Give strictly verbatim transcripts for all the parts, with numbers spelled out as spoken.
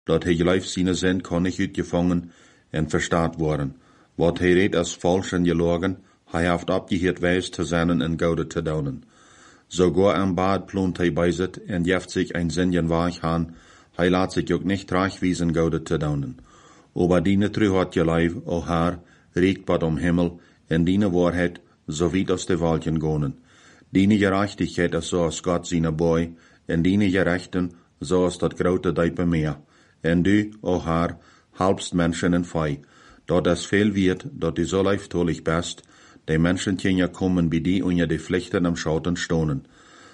dat hij gelijk zijn zin kon niet uitgevangen en verstaat worden. Wat hij reed als falsch en gelogen, hij heeft opgeheerd wijs te zijn en gouden te doen. Sogar am Bad plont hij bij zit en jeft zich een zinjen waag aan, hij laat zich ook niet traagwiesen gouden te doen. Aber diene tru hat je lijf, o haar, riekt wat om himmel, en diene waarheid, zo weit als de wolken gonen. Diene gerechtigheid is zoals God zijn boy, en diene gerechten, zoals dat grote diepe meer. En du, o haar, halbst mensen en fei, dat es veel wird, dat du so leiftolig best, de mensen tjenja kommen bij die unja de Pflichten am Schauten stonen.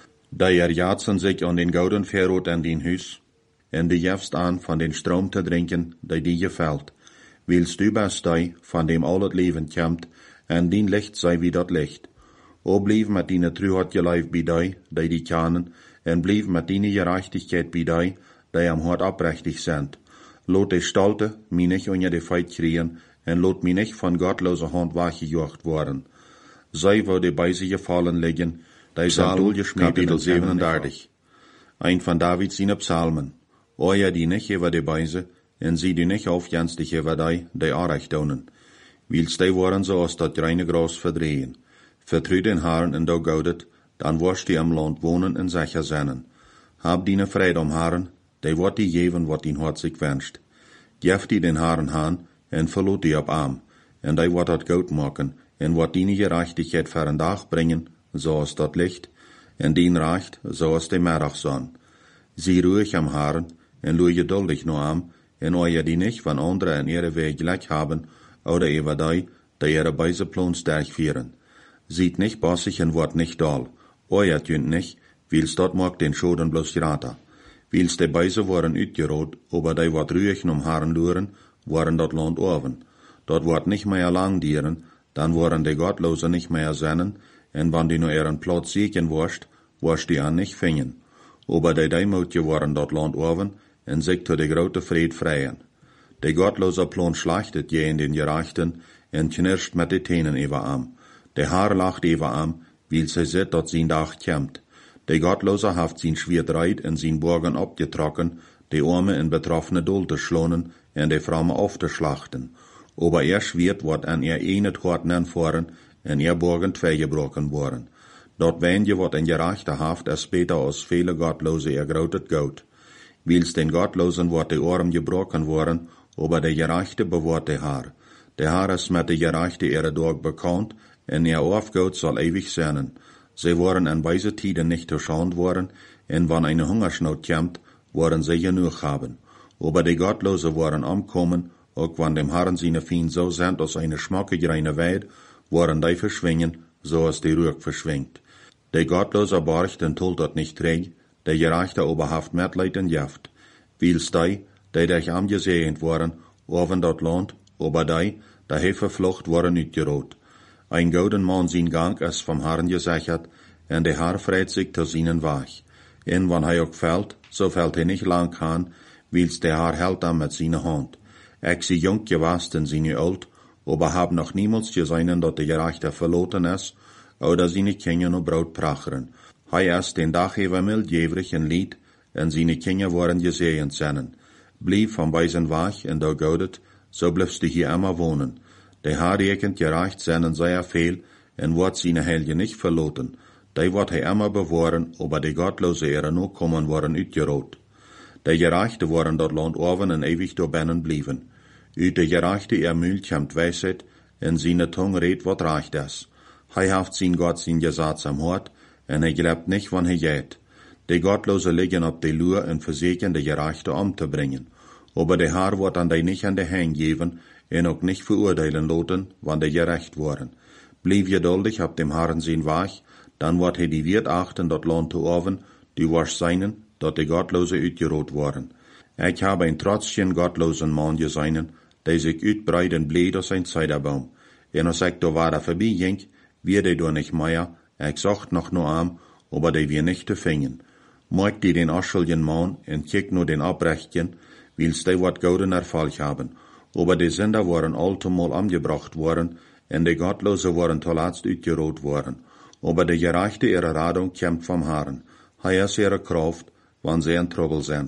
Die erjatzen sich an den gouden verrood en den huis, en du jefst aan van den stroom te drinken, die die gefällt. Willst du best die, van dem al het leven komt, en dien licht sei wie dat licht. O blijf met die truheid je lijf bij die, die die kennen, en blijf met die gerechtigheid bij die, die am hart oprechtig zijn. Lot de stolte mij niet onder de feit kriegen, en lot mij niet van gottloze hand weggejocht worden. Zij wo de bij zich gevallen liggen, die zijn doelgesmeten kapitel zevenendertig. Een van David zijn psalmen. O ja, die niet over de bijze, en zie die niet aufjenstig over die, die aanrecht doen. Wilst die worden zoals dat reine gras verdrehen. Vertrouw den Herrn en do goudet, dan worst die am land wonen en sicher zijn. Hab die vrede om Herren, die wordt die geven wat die hart zich wenscht. Geef die den Herrn aan, en verloot die op arm, en die wordt dat goud maken, en wordt die gerechtigheid voor een dag brengen, zoals dat licht, en dien recht, zoals de middagzon. Zie ruhig am Herrn, en loe geduldig naar am, en oje die nicht van anderen en ihre weg gelijk hebben, oder über die, die ihre beise Plan sterk vieren. Sieht nicht bossig en wordt nicht dal. Ojet jünt nicht, wils dort mag den Schoden bloß geraten. Wils de beise worden uitgerood, aber die wat ruhig om Herren luren, worden dat land oven. Dort wordt nicht mehr lang dieren, dan worden de Gottlosen nicht mehr sennen, en wann die nur ihren Platz sieken worst, worst die an nicht fingen. Aber de Deimutje worden dat land oven, en sich to de grote vrede vrijen. De Gottlose Plan schlachtet je in den Gerechten, en knirscht met de tenen over am. De Haar lacht over am, weil sie sieht, dat zijn dag komt. De Gottlose haft zijn Schwiertreit en zijn Burgen abgetrokken, de Arme in betroffene Dol te schlonen, en de Framme aufzuschlachten. Aber er schwert wordt an er een hart nenvoren, en er Burgen twee gebroken worden. Dat wenje wordt in gerechte haft es beter als vele Gottlose ergrautet goud. Wils den Gottlosen wordt de Arm gebroken worden, aber de gerechte bewaart de Haar. De Haar is met de gerechte ihre Dorg bekannt, en ihr Aufgaut soll ewig sein. Sie worden an weise Tiden nicht erschaunt worden, en wann eine Hungersnot kommt, worden sie genug haben. Aber die Gottlose worden umkommen, auch wann dem Herrn seine Fien so sind als eine schmackige reine Weid, worden die verschwingen, so als die Ruhe verschwingt. Die Gottlose barcht und tut dat nicht träg, der Gerechte aber haft Mitleid und Jaft. Wils die, die dich angesehend worden, oven dat Land, aber die, die he verflucht worden uitgerood. Ein gouden Mann sein Gang is vom Herrn gesichert, en de Herr freit sich zu seinen Weg. En wann hij ook fällt, so fällt hij nicht lang aan, wils de Herr hält am mit seiner Hand. Ich sie jung gewast en seine alt, aber hab noch niemals gesehen, dat de Gerechte verloten is, oder seine Kinder no Braut pracheren. Hij is den Dag even mildjävrig en lied, en seine Kinder worden gesehen zijn. Blieb van bij zijn Weg en do goudet, so bliebst du hier immer wohnen. De Herr rekent gerecht zijn sehr veel, en wordt seine Helge nicht verloten. Die wordt hij immer bewahren, aber de Gottlose ere no kommen worden uitgerood. De Gerechte worden dat land oven en ewig door binnen blijven. Uit de Gerechte er Mühl komt wijsheid, en seine Tongue redt wat recht is. Hij haft zijn Gott zijn Gesetz am Hort, en hij glebt nicht, wann hij geht. De Gottlose liggen op de Luur en verseken de Gerechte om te brengen. Aber de Herr wordt an die nicht an de Hand geven, en ook nicht verurteilen loten, wann de gerecht worden. Blijf geduldig op dem Herrn zijn Weg, dan wordt hij die Wirt achten dat land te oven, die was seinen, dat de Gottlose uitgerood worden. Ik habe een trotzchen Gottlosen Mann gesehen, die sich uitbreiden bleed als een Zeiderbaum. En als ik door waar voorbij ging, wie die door nicht mehr, ik zocht noch nur am, aber die wir nicht te vingen. Maak die den ascheljen Mann, en kijk nur den Abrechtchen, wils die wat gouden Erfolg haben. Aber die Sünder waren altemal angebracht worden, en de Gottlose waren zuletzt uitgerood worden. Aber de Gerechte ihre Radung kommt vom Herrn. Hij is ihre Kraft, wann sie in Trouble sind.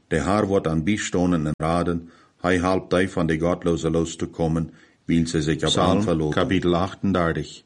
Der Herr wird an Bistonen en raden, hij halpt die van de Gottlose loszukommen, weil sie sich auf allen verloren. Kapitel achtendertig.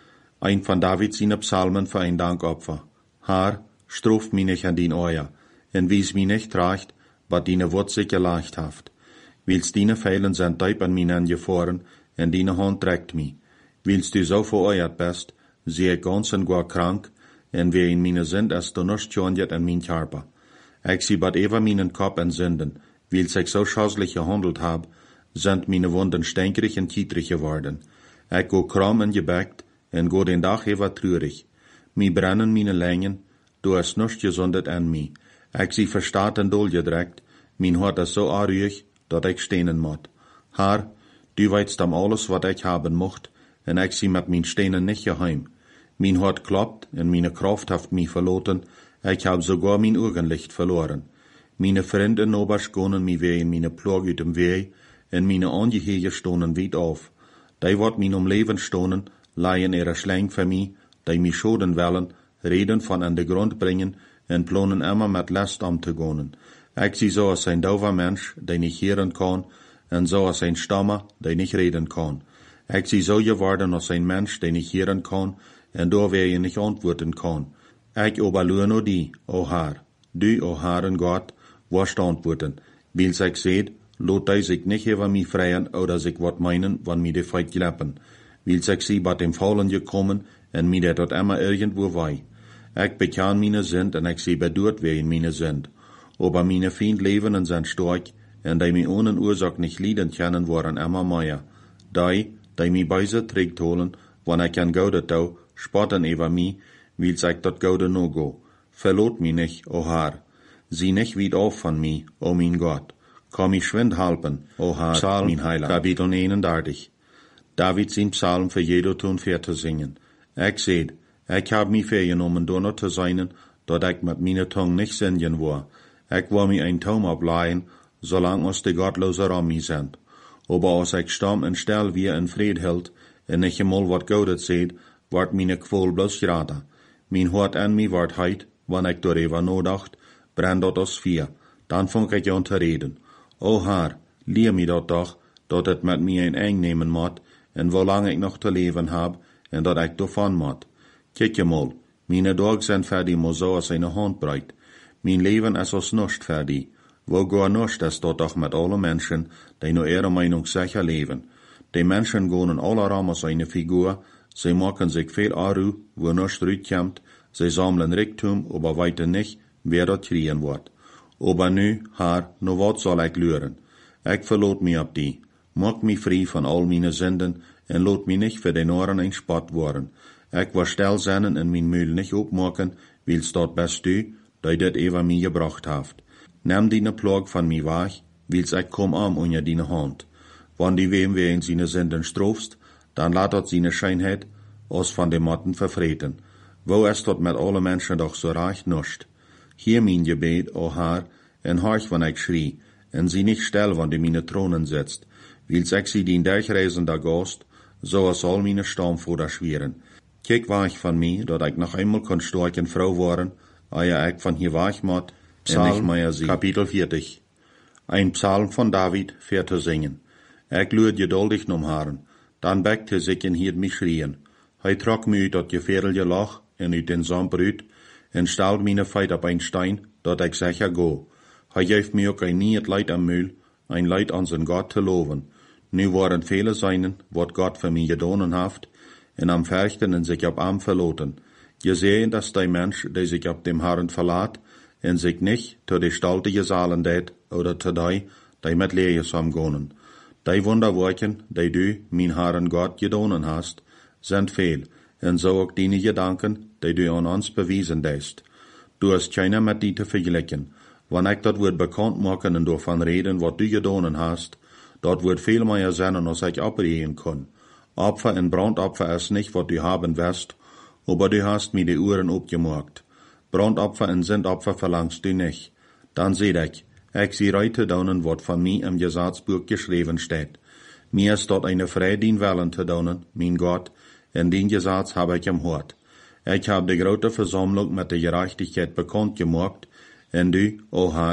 Ein von David seine Psalmen für ein Dankopfer. Herr, struf mich nicht an din Euer, en wies mich nicht recht, wat dine Wort sicher leicht haft. Wils dine Feilen sind teip an mich angefahren, en dine Hand trägt mich. Wils du so vereuert bist, sehe ich ganz en gar krank, en wie in meine sind, als du nicht schonjet an mein Körper. Ich sie bat eva meinen Kopf en Sünden, wils ich so schaußlich gehandelt hab, sind meine Wunden stänkerig en kietrig geworden. Ich go krumm en gebackt, en go den Tag eva trürig. Mi brennen meine Längen, du hast nicht gesundet an mi. Ich sie verstaat en dol gedreckt, mein Hort ist so arüig, dat ich stehnen mot. Herr, du weißt am alles, wat ich haben mocht, en ich sie mit min Stenen nicht geheim. Mein Hort kloppt, en meine Kraft haft mi verloten, ich hab sogar mein Augenlicht verloren. Meine Freunde nobers gonen mi weh in meine Plog uit dem Weh, en meine Angehege stonen weit auf. Die wat min um Leben stonen, leihen ihre Schläng für mi, die mi schoden wollen, reden von an de Grund bringen, en plonen immer mit Last um zu gonen. Ich sie so als ein dover Mensch, der nicht hören kann, en so als ein Stammer, der nicht reden kann. Ich sie so geworden als ein Mensch, der nicht hören kann, en da wer je nicht antworten kann. Ich oberlur nur die, o Herr, du, o Herren Gott, wirst antworten, weil ich seht, lot die sich nicht über mich freien oder sich wat meinen, wann mir die Feit gelappen, weil ich sie bei dem Faulen gekommen, en mir der dort immer irgendwo wei. Ich bekan meine Sünd, en ich sie bedurt, wer in meine Sünd. Aber meine Feind leben und sind stark, en die mi ohne Ursache nicht lieden können, waren immer mehr. Die, die mi beise trägt holen, wann ich an Gaudet tau, spotten über mi, weil ich dort Gaude no go. Verlot mi nicht, o Herr. Sieh nicht weit auf von mi, o mein Gott. Komm mich schwind halpen, o Herr, Psalm, mein Heiland. Kapitel einunddreißig. David sin Psalm für jedo tun fair zu singen. Ich seht, ich hab mi vergenommen, donner zu seinen, dort ich mit meiner Tongue nicht singen war. Ich war mi ein Taum ableihen, solang uns die Gottlose rum mi sind. Aber als ich stamm en stel wie in Fried hält, en nicht einmal wat Gaudet seht, ward meine Quol bloß grader. Mein Hort an mi ward heit, wann ich darüber nodacht, brennt dort aus vier. Dann fang ich an zu reden. O Herr, lehr mi dort doch, dort et mit mir ein eng nehmen mot, en wo lang ich noch zu leben hab, en dort ich davon mot. Kijk mal, meine Tage sind fertig, mo so als eine Handbreit. Mein Leben ist als nicht fertig. Wo gar nicht ist dort doch mit allen Menschen, die nur ihre Meinung sicher leben. Die Menschen gehen alle rum als eine Figur, sie machen sich viel Aru, wo nicht zurückkommt, sie sammeln Reichtum, aber weiter nicht, wer dort kriegen wird. Aber nu, Herr, nu wat soll ich lüren? Ich verlot mich ab die, mach mich frei von all meine Sünden, en lot mich nicht für den Ohren ein Spott worden. Ich war still sein en mein Mühl nicht opmachen, weil's dort bist du, die dat über mich gebracht haft. Nimm deine Plag von mir weg, weil's ich komm am unter deine Hand. Wann die wem wer in seine Sünden strofst, dann lat dort seine Scheinheit aus von dem Motten verfreten. Wo ist dort mit allen Menschen doch so reich nuscht? Hier mein Gebet, o Herr, en horch, wann ich schrie, en sie nicht still, wann du meine Thronen sitzt, weil's ich sie den durchreisender Gast, so als all meine Stammfuder schweren. Kijk weich von mir, dat ich noch einmal kon starken Frau worden, eia ich von hier weich mot, en nicht mehr sie. Kapitel vierzig. Ein Psalm von David, fährt zu singen. Ich lüd geduldig nom Herren, dann beckte sich in hier mich schrien. Hij trok mich uit dat gefährliche Loch, en uit den Sandbrüt, en stalt meine Feit op ein Stein, dat ich sicher go. Hij geeft mir ook ein nie het Leid am Mühl, ein Leid an zijn Gott te loven. Nu waren viele seinen, wat Gott für mich gedonen haft, en am Färchten en sich ab am verloten. Je sehen, dass der Mensch, der sich ab dem Herrn verlaat, en sich nicht zu die staltige Salen dät, oder zu die, die mit Lees amgonen. Die Wunderworken, die du, mein Herrn Gott, gedonen hast, sind viel, en so auch deine Gedanken, die du an uns bewiesen dest. Du hast keiner mit die zu vergleichen. Wann ich dat wird bekannt machen und davon reden, wat du gedonen hast, dort wird viel mehr sein, als ich abreden kann. Opfer en Brandopfer ist nicht, wat du haben wirst, aber du hast mir die Uhren abgemacht. Brandopfer en Sündopfer verlangst du nicht. Dann seh ich, ich sie reite daunen, wat von mir im Gesetzbuch geschrieben steht. Mir ist dort eine Freudin Wellen zu daunen, mein Gott, en den Gesetz habe ich im Hort. Ich hab die große Versammlung mit der Gerechtigkeit bekannt gemacht, en du, o Herr,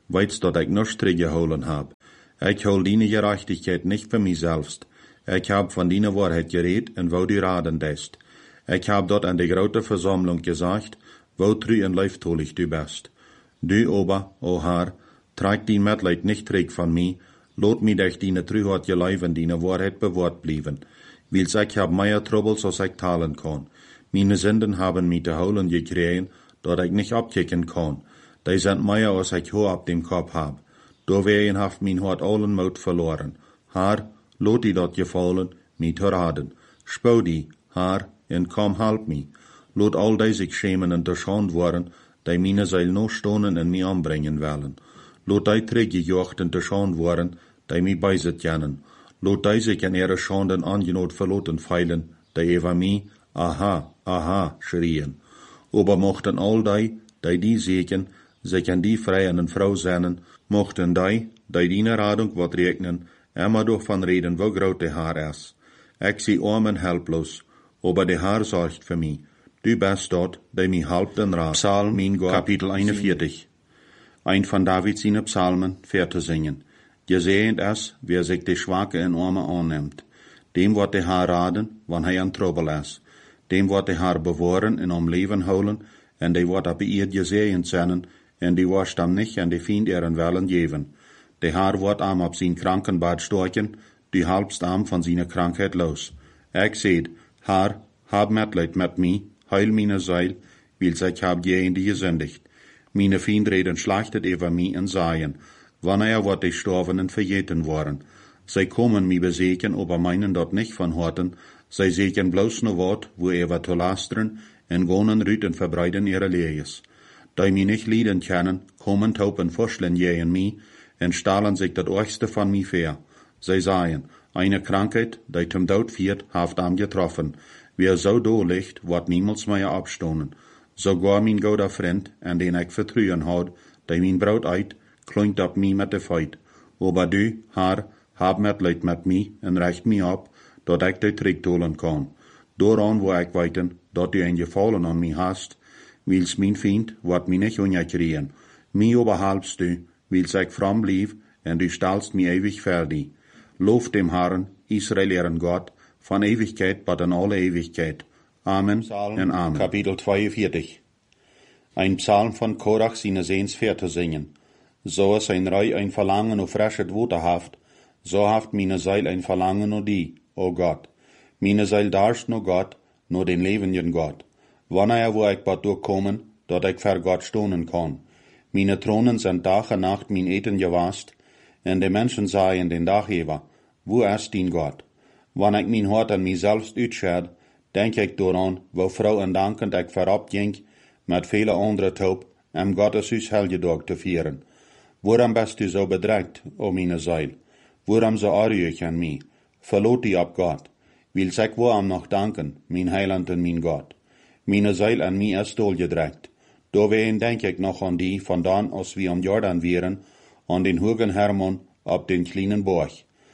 weit's dat ich noch teruggeholen hab. Ich hol deine Gerechtigkeit nicht für mich selbst. Ich hab von deiner Wahrheit geredet und wo du raden dest. Ich hab dort an der grote Versammlung gesagt, wo treu und leuftolig du bist. Du aber, o Herr, trag dein Mitleid nicht zurück von mir, lot mich durch deine Treuheit gelaufen, deine Wahrheit bewahrt blieben. Wils ich hab mehr Troubles, als ich teilen kann. Meine Sünden haben mich zu holen gekriegt, dat ich nicht abkicken kann. Die sind mehr, als ich hoch ab dem Kopf hab. Doorwegen haft mein Hart allen Mut verloren. Herr, lot die dat gefallen, mich zu raden. Spau die, Herr, en komm halp mich. Lot all die sich schämen und erschaunt worden, die meine Seil noch stonen und mich anbringen wollen. Lot die teruggejocht und erschaunt worden, die mich beiset kennen. Lot die sich in ihre Schanden angenot verloten feilen, die über mich, aha, aha, schrien. Aber mochten all die, die die sehen, sich an die freien Frau sehnen, mochten die, die die Radung wat regnen, immer durch von reden, wo groot de Haar is. Ich sie arm und helplos, aber de Haar sorgt für mich. Du bist dort, der mich halbt und rat. Psalm, mein Gott, Kapitel einundvierzig. Ein von David seine Psalmen, vier zu singen. Gesehend es, wer sich de Schwache und Arme annimmt. Dem wird de Haar raden, wann hij an Trouble is. Dem wird de Haar bewahren und am Leben holen, en de wird ab ihr gesehen sein, en die wirst am nicht en de Fiend ihren Wellen geben. De Haar wird am ab sein Krankenbad storchen, die halbst am von seiner Krankheit los. Ich seht, Haar, hab Mitleid mit mi, heil meine Seil, wils ich hab je in die gesündigt. Meine Fiend reden schlachtet über mi und sagen, wann er wird die Storbenen verjeten worden. Sie kommen mi besegen, aber meinen dort nicht von Horten, sie segen bloß no Wort, wo er wird zu lastern, en gonen rüten verbreiten ihre Lehes. Da mi nicht lieden können, kommen taupen Vorschlen je in mi, en stahlen sich dat Orchste von mi fair. Sie sagen, eine Krankheit, die zum Tod führt, haft am getroffen. Wer so do liegt, wird niemals mehr abstonen. Sogar mein guter Freund, an den ich vertrauen hat, der mein Braut eit, klingt ab mi mit de Feit. Aber du, Herr, hab Mitleid mit mi en reicht mi ab, dat ich de Trick holen kann. Doran wo ich weiten, dat du ein Gefallen an mi hast, wils mein Feind wird mi nicht unkriegen. Mi oberhalbst du, wils ich fromm blieb, en du stellst mi ewig fertig. Lof dem Herrn, Israel ihren Gott, von Ewigkeit bis in alle Ewigkeit. Amen Psalm, en Amen. Kapitel zweiundvierzig. Ein Psalm von Korach seine Sehenswert zu singen. So ist ein Rei ein Verlangen auf frisches Wasser haft, so haft meine Seil ein Verlangen o die, o Gott. Meine Seil darst no Gott, no den lebenden Gott. Wann er wo ich bad durchkommen, dort ich vor Gott stonen kann. Meine Thronen sind Tag und Nacht mein Eten gewast, en de Menschen sagen den Dachgeber, wo ist dein Gott? Wann ich mein Hort an mich selbst utschert, denk ich daran, wo Frau und dankend ich vorab ging, mit viele andere Taub, am Gotteshuis Helgedag zu führen. Woran bist du so bedrängt, o meine Seil? Woran so arg an mich? Verlot die ab Gott. Wils ich wo am noch danken, mein Heiland und mein Gott. Meine Seil an mich ist gedrängt. Doorwegen denk ich noch an die, von dann, als wir am Jordan wären, an den hohen Hermon, ab den kleinen Borg.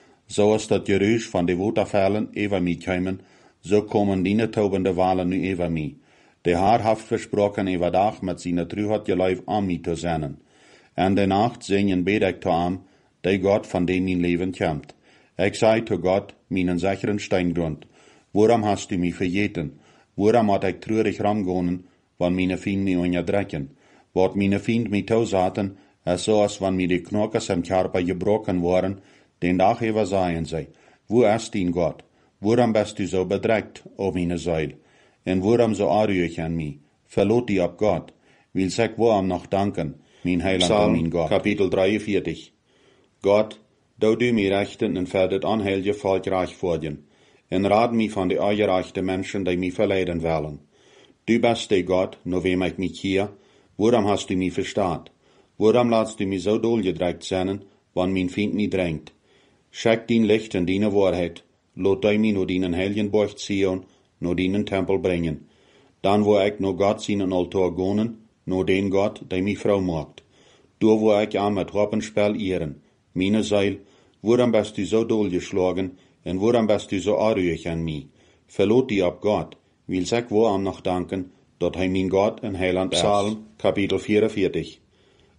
So ist das Geräusch von den Waterfällen über mich kommen, so kommen die taubende Walen nu über mich. Der Herr haft versprochen, über Tag mit seiner Treuheit geleif an mich zu senden. En der Nacht singen bete ich zu ihm, der Gott, von dem mein Leben kommt. Ich sei zu Gott, meinen sicheren Steingrund. Worum hast du mich verjeten? Worum hat ich traurig ramgonen, wann meine Fiend mich unterdrücken? Wat meine Fiend mich tausaten, es so als wann mir die Knochen am Körper gebrochen waren, den Tag über seien sie. Wo ist dein Gott? Worum bist du so bedrückt, o meine Seil? En worum so arg an mich? Verlot die ab Gott. Will sich worum noch danken, mein Heiland und mein Gott. Kapitel dreiundvierzig. Gott, da du mir rechten en verdet anheilje Volk reich vor dir, en rad mich von de eugerechte Menschen, die mich verleiden wollen. Du bist der Gott, no wem ich mich hier, worum hast du mich verstaat? Worum lässt du mich so dohlgedreckt sein, wann mein Feind mich drängt? Schick dein Licht in deine Wahrheit, lot dich mich no deinen heiligen Borg ziehen, no deinen Tempel bringen. Dann wo ich no Gott seinen Altar gonen, no den Gott, der mich Frau macht. Du wo ich an mit Hoppenspiel ehren. Meine Seil, worum bist du so dohlgeschlagen, en worum bist du so arg an mich? Verlot die ab Gott, will sich wo am noch danken, dort hij mein Gott en Heiland ist. Psalm, Kapitel vierundvierzig.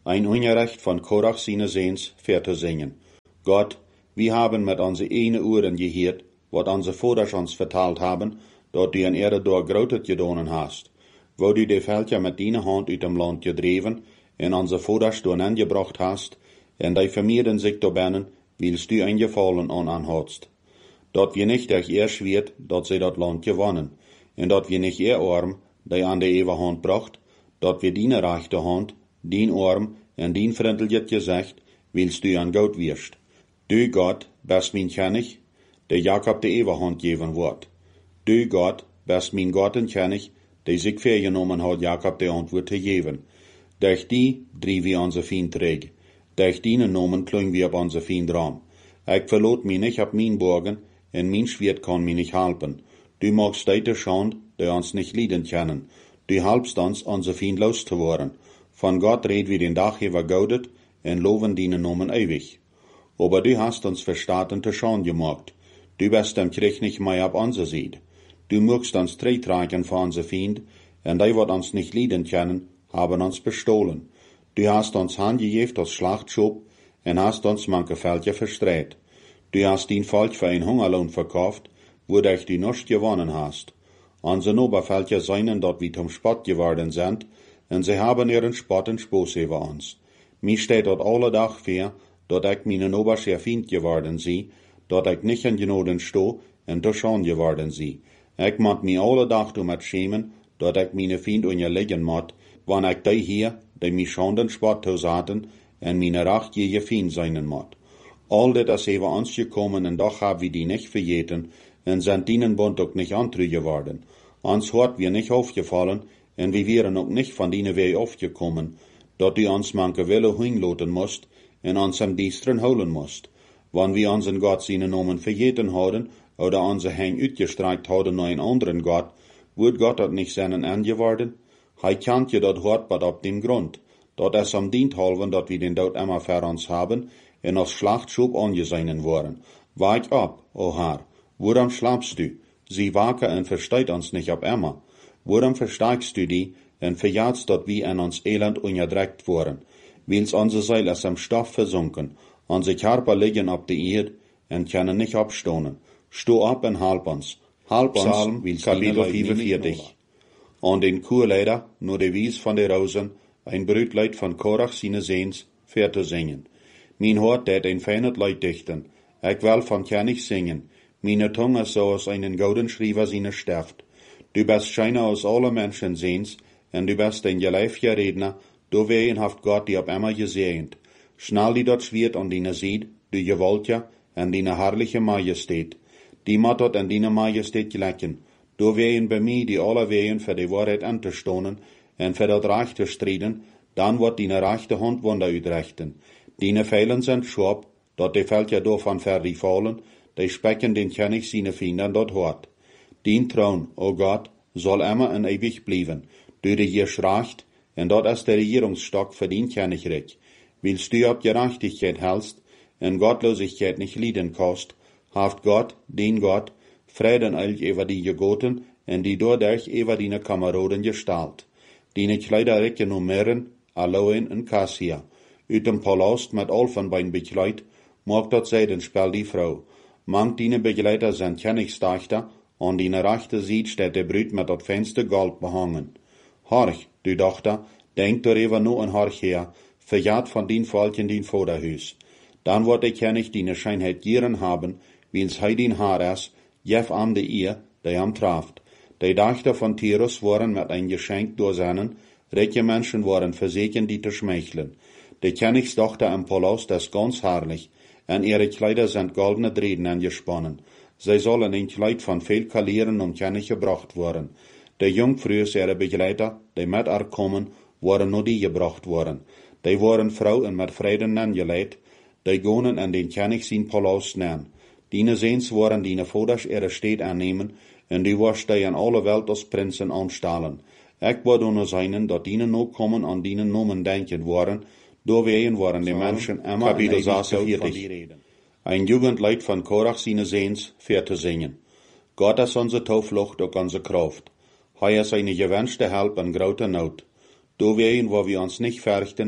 ein Unrecht von Korach seine Sehns für singen. Gott, wir haben mit unsere eine Ohren gehört, wat unsere Vaters uns vertalt haben, dort du in Erde door grotet gedonen hast, wo du die Völker mit deiner Hand uit dem Land gedreven, en unsere Vaters door angebracht hast, en die vermeerden sich do binnen, wils du ein Gefallen an anhadst. Dort wir nicht euch erschwert, dort sie dat Land gewonnen, en dort wir nicht eher arm, die an der ewe Hand bracht, dort wir deine rechte Hand, dien Arm en dien Frenteljet gesagt, willst du an Gott wirst. Du Gott, bist mein König, der Jakob de ewe Hand geben wird. Du Gott, bist mein Gott en König, der sich vergenommen hat, Jakob de Antwort zu geben. Durch die dreh wir unser Feind träg. Durch deine Namen klingen wir ab unser Feind ran. Ich verlot mich nicht ab mein Borgen, en mein Schwert kann mich nicht halten. Du magst deite Schand, der uns nicht lieden können. Du halbst uns, unser Feind loszuwerden. Von Gott red wir den Dach über Gaudet, en loben deine Namen ewig. Aber du hast uns verstaten zu Schand gemacht. Du bist dem Krieg nicht mehr ab unser Seed. Du mögst uns treitragen vor unser Feind, en die wat uns nicht lieden können, haben uns bestohlen. Du hast uns handgejeft als Schlachtschub, en hast uns manche Völker verstreut. Du hast dein Volk für ein Hungerlohn verkauft, wodurch du nichts gewonnen hast. Unsere Obervölker seien dort wie zum Spott geworden sind, en sie haben ihren Spott und Spoß über uns. Mir steht dort alle Tag für, dort ich meine Oberschär Feind geworden sie, dort ich nicht in Genoden sto, en durch schon geworden sie. Ich mag mich alle Tag damit schämen, dort ich meine Feind unterlegen mod, wann ich die hier, die mich schon den Spott zaten, en meine Racht je Feind seinen mod. All das ist über uns gekommen, en doch haben wir die nicht vergeten, en sind ihnen Bund auch nicht antrü geworden. Uns hat wir nicht aufgefallen, en wir wären auch nicht von denen Weg aufgekommen, dort die uns manche Wille hinloten musst, en uns am Diestren holen musst. Wann wir unseren Gott seine Namen vergeten haben, oder unser Hang utgestreikt haben nach einen anderen Gott, wird Gott dort nicht seinen angeworden? Hei kannt je dort hart, bad ab dem Grund. Dort es am dient halben, dort wir den dort immer für uns haben, en als Schlachtschub angesehen worden. Weich ab, o Herr, woran schlafst du? Sie waken en versteht uns nicht ab immer. Woran versteigst du die, en verjagst dort wie en uns elend unterdreckt worden? Wils unsere Seele ist am Stoff versunken, unsere Körper liegen ab der Erde, en können nicht abstohnen. Sto ab en halb uns, halb uns, Psalm, wils Kapitel vierundvierzig. Und den Chorleiter, nur der Wies von der Rosen, ein Brütleid von Korach seine Sehns, fährt zu singen. Mein Hort tät ein feines Leid dichten, ich will von König singen, meine Tunge so aus einen golden Schriever seine Stift. Du bist scheiner aus alle Menschen Sehns, en du bist ein geleifger Redner, du wehen haft Gott die ab immer gesehnt. Schnall die dort schwert an deine Sied, du Gewaltja, en deine herrliche Majestät. Die mat dort an deine Majestät glecken. Du wehen bei mir die alle wehen für die Wahrheit anzustonen, en für das Reich zu striden, dann wird deine rechte Hand Wunder utrechten. Deine Feilen sind schwab, dort die Völker davon fertig fallen, die specken den König seine Finden dort hart. Dein Thron, o oh Gott, soll immer und ewig bleiben. Du die hier schreicht, en dort ist der Regierungsstock für den Königreich. Willst du ab Gerechtigkeit hältst, en Gottlosigkeit nicht lieden kost, haft Gott, den Gott, Frieden euch über die Gegoten, en die dadurch über deine Kameraden gestalt. Deine Kleider recken um Meeren, Aloen und Cassia. Uit dem Palast mit Elfenbein bekleid, mag dort Seidenspel die Frau. Manch deine Begleiter sind Königstächter, an deine rechte Seite steht der Brüt mit dat feinste Gold behangen. Horch, du Tochter, denk darüber nur an Horch her, verjagt von den Volk in den Vorderhus. Dann wird der König deine Scheinheit gieren haben, wie's hei den Haar ist, jef am de ihr, der am traft. Die Dächter von Tyrus waren mit ein Geschenk durchsennen, reiche Menschen waren versehen, die zu schmeicheln. Die Königstochter im Palast ist ganz herrlich, en ihre Kleider sind goldene Drähten angesponnen. Sie sollen in Kleid von viel Kalieren um König gebracht worden. Die Jungfrühe ihre Begleiter, die mit ihr kommen, waren nur die gebracht worden. Die waren Frauen mit Frieden angelegt, die gonen an den König sein Palast nähen. Diene Sehns waren diene Vaters ihre Städt annehmen, en die was die an alle Welt als Prinzen anstahlen. Ich war nur seinen, dat diene noch kommen an dienen Nomen denken waren, doorwegen waren die Menschen immer Kapitel vierundvierzig. Ein Jugendleid von Korach seine Sehns, fährt zu singen. Gott ist unsere Tauflucht und unsere Kraft. Hei ist eine gewünschte Help in großer Not. Doorwegen, wo wir uns nicht fürchten,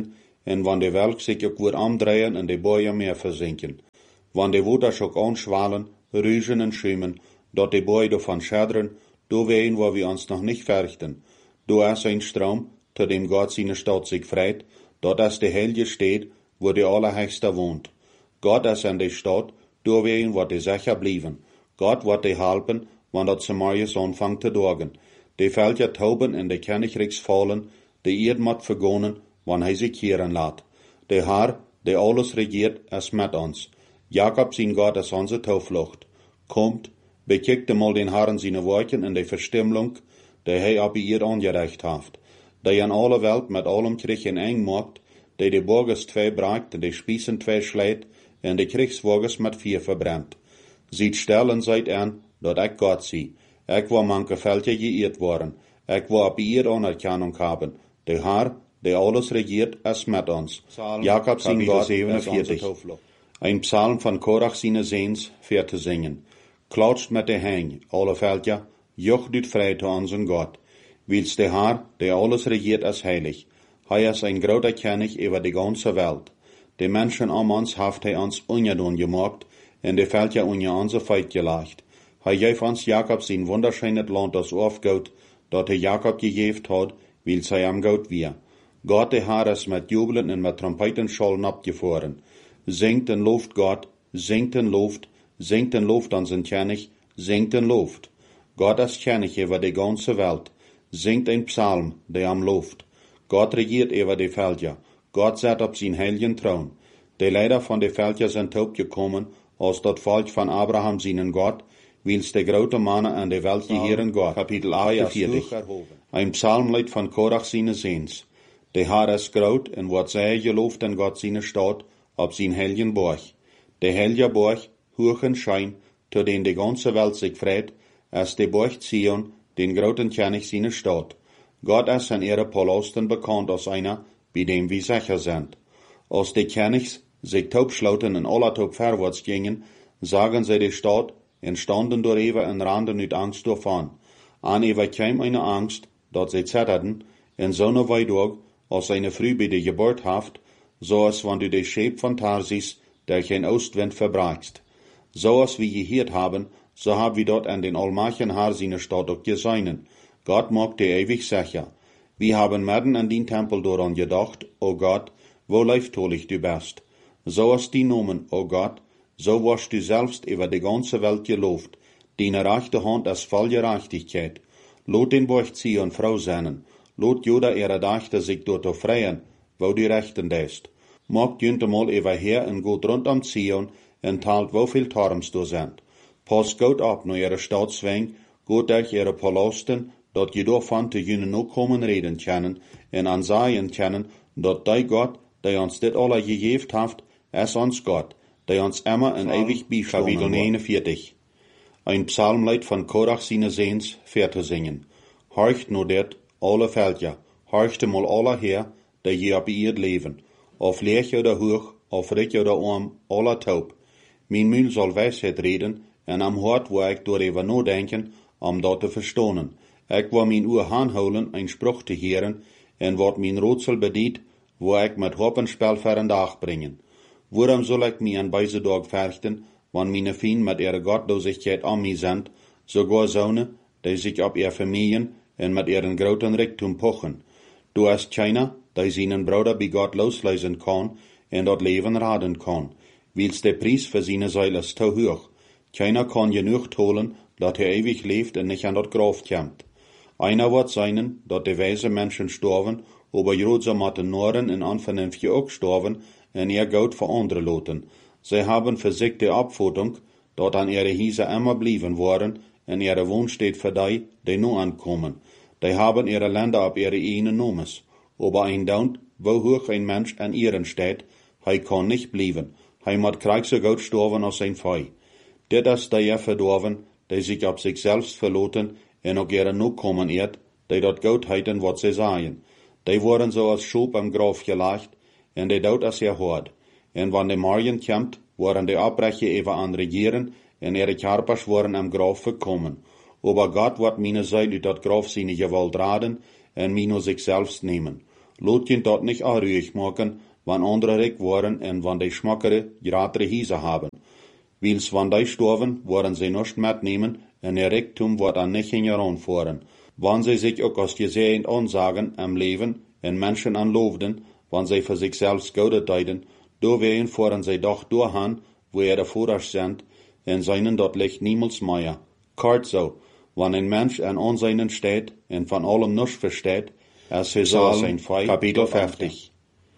en wann de Welt sich ook weer amdrehen en de boeien meer verzinken. Wann de waters ook anschwallen, rüsen en schwimmen, dat de boeien davon schädern, do wehen, wo wir uns noch nicht fürchten. Do ist ein Strom, zu dem Gott seine Stadt sich freit, dort ist die Helge steht, wo der Allerhöchste wohnt. Gott ist in der Stadt, do wehen, wo die sicher blieben. Gott wird die helpen, wann dat Samarias anfangt zu dorgen. Die Völker tauben in de Königreichs fallen, die Erd mat vergonnen, wann hij sich kehren laat. Der Herr, der alles regiert, ist mit uns. Jakob sein Gott ist unsere Tauflucht. Kommt, bekijkt mal den Herrn seine Worten in der Verstimmlung, der hij ab ihr angerecht haft. Der an alle Welt mit allem Krieg in eng macht, der die Burgers zwei bragt und die Spießen zwei schlägt, und die Kriegswagens mit vier verbrennt. Sieht stellen seid an, dat ich Gott sie. Ich war manche Völker geirrt worden. Ich war ab ihr Anerkennung haben. Der Herr, der alles regiert, ist mit uns. Jakob sein Gott siebenundvierzig. Ein Psalm von Korach seine Sehns, für zu singen. Klatscht mit der Hang, alle Völker, jocht ut frei zu unseren Gott. Wils der Herr, der alles regiert, ist heilig. Er ist ein großer König über die ganze Welt. Die Menschen um uns haft er uns ungedun gemacht, und die Völker unter unser Feit gelegt. Er gab uns Jakob sein wunderschönes Land, das aufgeht, dat er Jakob gegeben hat, weil sei am Gott wir. Gott der Herr ist mit Jubeln und mit Trompetenschollen abgefahren. Singt und lobt Gott, singt und lobt, singt und lobt unseren König, singt und lobt. Gott ist König über die ganze Welt. Singt ein Psalm, der am lobt. Gott regiert über die Völker. Gott sitzt auf sein heiligen Thron. Die Leider von den Völkern sind taub gekommen, als das Volk von Abraham seinen Gott, wils der große Mann an der Welt geheeren Gott. Kapitel achtundvierzig. Ein Psalmlied von Korach seine Sehns. Der Herr ist groß, und wird sehr gelobt in Gott seine Stadt, auf sein heiligen Burg. Der heilige Burg, hoch und schein, zu den die ganze Welt sich freut, ist der Burg Zion, den großen König seine Stadt. Gott ist in ihre Palästen bekannt als einer, bei dem wir sicher sind. Als die Königs sich taubschlauten und aller taub vorwärts gingen, sagen sie die Stadt, und standen door even en randen uit Angst davon. An even kam eine Angst, dat sie zitterten, en zo'n weidog, als eine Früh bei der Geburt haft, so als wenn du die Scheep von Tarsis, der kein Ostwind verbrachst. So als wir gehört haben, so haben wir dort an den allmächtigen Herr seine Stadt auch geseinen. Gott mag dir ewig sicher. Wir haben mitten an den Tempel daran gedacht, o Gott, wo leiftolig du bist. So als die Nomen, o Gott, so warst du selbst über die ganze Welt gelobt. Deine rechte Hand ist voll Gerechtigkeit. Lot den Burg Zion Frau seinen. Lot Juda ihre Dachte sich dort freien, wo die Rechten deist. Mag jünte mal über her und geht rund am Zion und teilt, wo viel Torms du sind. Pass gut ab, nur ihre Staatsweng, geht durch ihre Palasten, dort je davon zu jünen noch kommen reden können, und ansehen können, dort dei Gott, der uns dit alle gegeben hat, ist uns Gott, der uns immer in ewig beischauen. Kapitel neunundvierzig. Ein Psalmlied von Korach seine Sehns, für zu singen. Horcht nur det, alle Völker, horcht mal alle her, der je auf ihr leben. Auf Leech oder hoch, auf Rick oder arm, alle taub. Mein Mühl soll Weisheit reden, en am Hort wo ich darüber nachdenken, um dort zu verstonen. Ich will mein Uhr anholen, ein Spruch zu hören, en wird mein Rätsel bedient, wo ich mit Hoppenspel für ein Dach bringen. Warum soll ich mir an beise Tag fürchten, wann meine Fien mit ihrer Gottlosigkeit an mir sind, sogar Söhne, die sich auf ihr Familien und mit ihren großen Reichtum pochen. Du hast keiner, der seinen Bruder bei Gott loslösen kann und dort Leben raten kann, weil's der Preis für seine Seele ist zu hoch. Keiner kann genug holen, dass er ewig lebt und nicht an dort Graf kommt. Einer wird seinen, dass die weise Menschen sterben, aber Jodsa mit den Noren in Anvernunft auch sterben, und er Gott für andere loten. Sie haben für sich die Abfutung, dort an ihre Hiese immer blieben worden, und ihre Wohnstätte für die, die nur ankommen. Die haben ihre Länder ab ihre eigenen Nomes. Aber ein Daunt, wo hoch ein Mensch an ihren steht, er kann nicht blieben. Er muss krieg so gut sterben als sein Fei. Dit ist der verdorven, die sich auf sich selbst verloten, und auch ihre nur kommen erd, die dort gut heiten, was sie sagen. Die wurden so als Schub am Graf gelegt, und die dort als ihr hört. Und wenn der Morgen kommt, waren die Abbrecher eben an Regieren, und ihre Körpers waren am Graf gekommen. Aber Gott wird meine Seite dort Graf seine Gewalt raten, und mir nur sich selbst nehmen. Lot ihn dort nicht anruhig machen, wann andere reich waren en wann die schmackere, gratere Hiese haben. Wils wann die storven, waren sie nicht mitnehmen, en ihr Reichtum wird an nicht heranfahren. Wann sie sich auch als gesehen ansagen am Leben, en Menschen anloofden, wann sie für sich selbst Gute deiden, do wehen fahren sie doch durchhan, wo er vorher sind, en seinen dort liegt niemals mehr. Kort so, wann ein Mensch an Anseinen steht, en von allem nichts versteht, als er soll sein Feind. Kapitel fünfzig.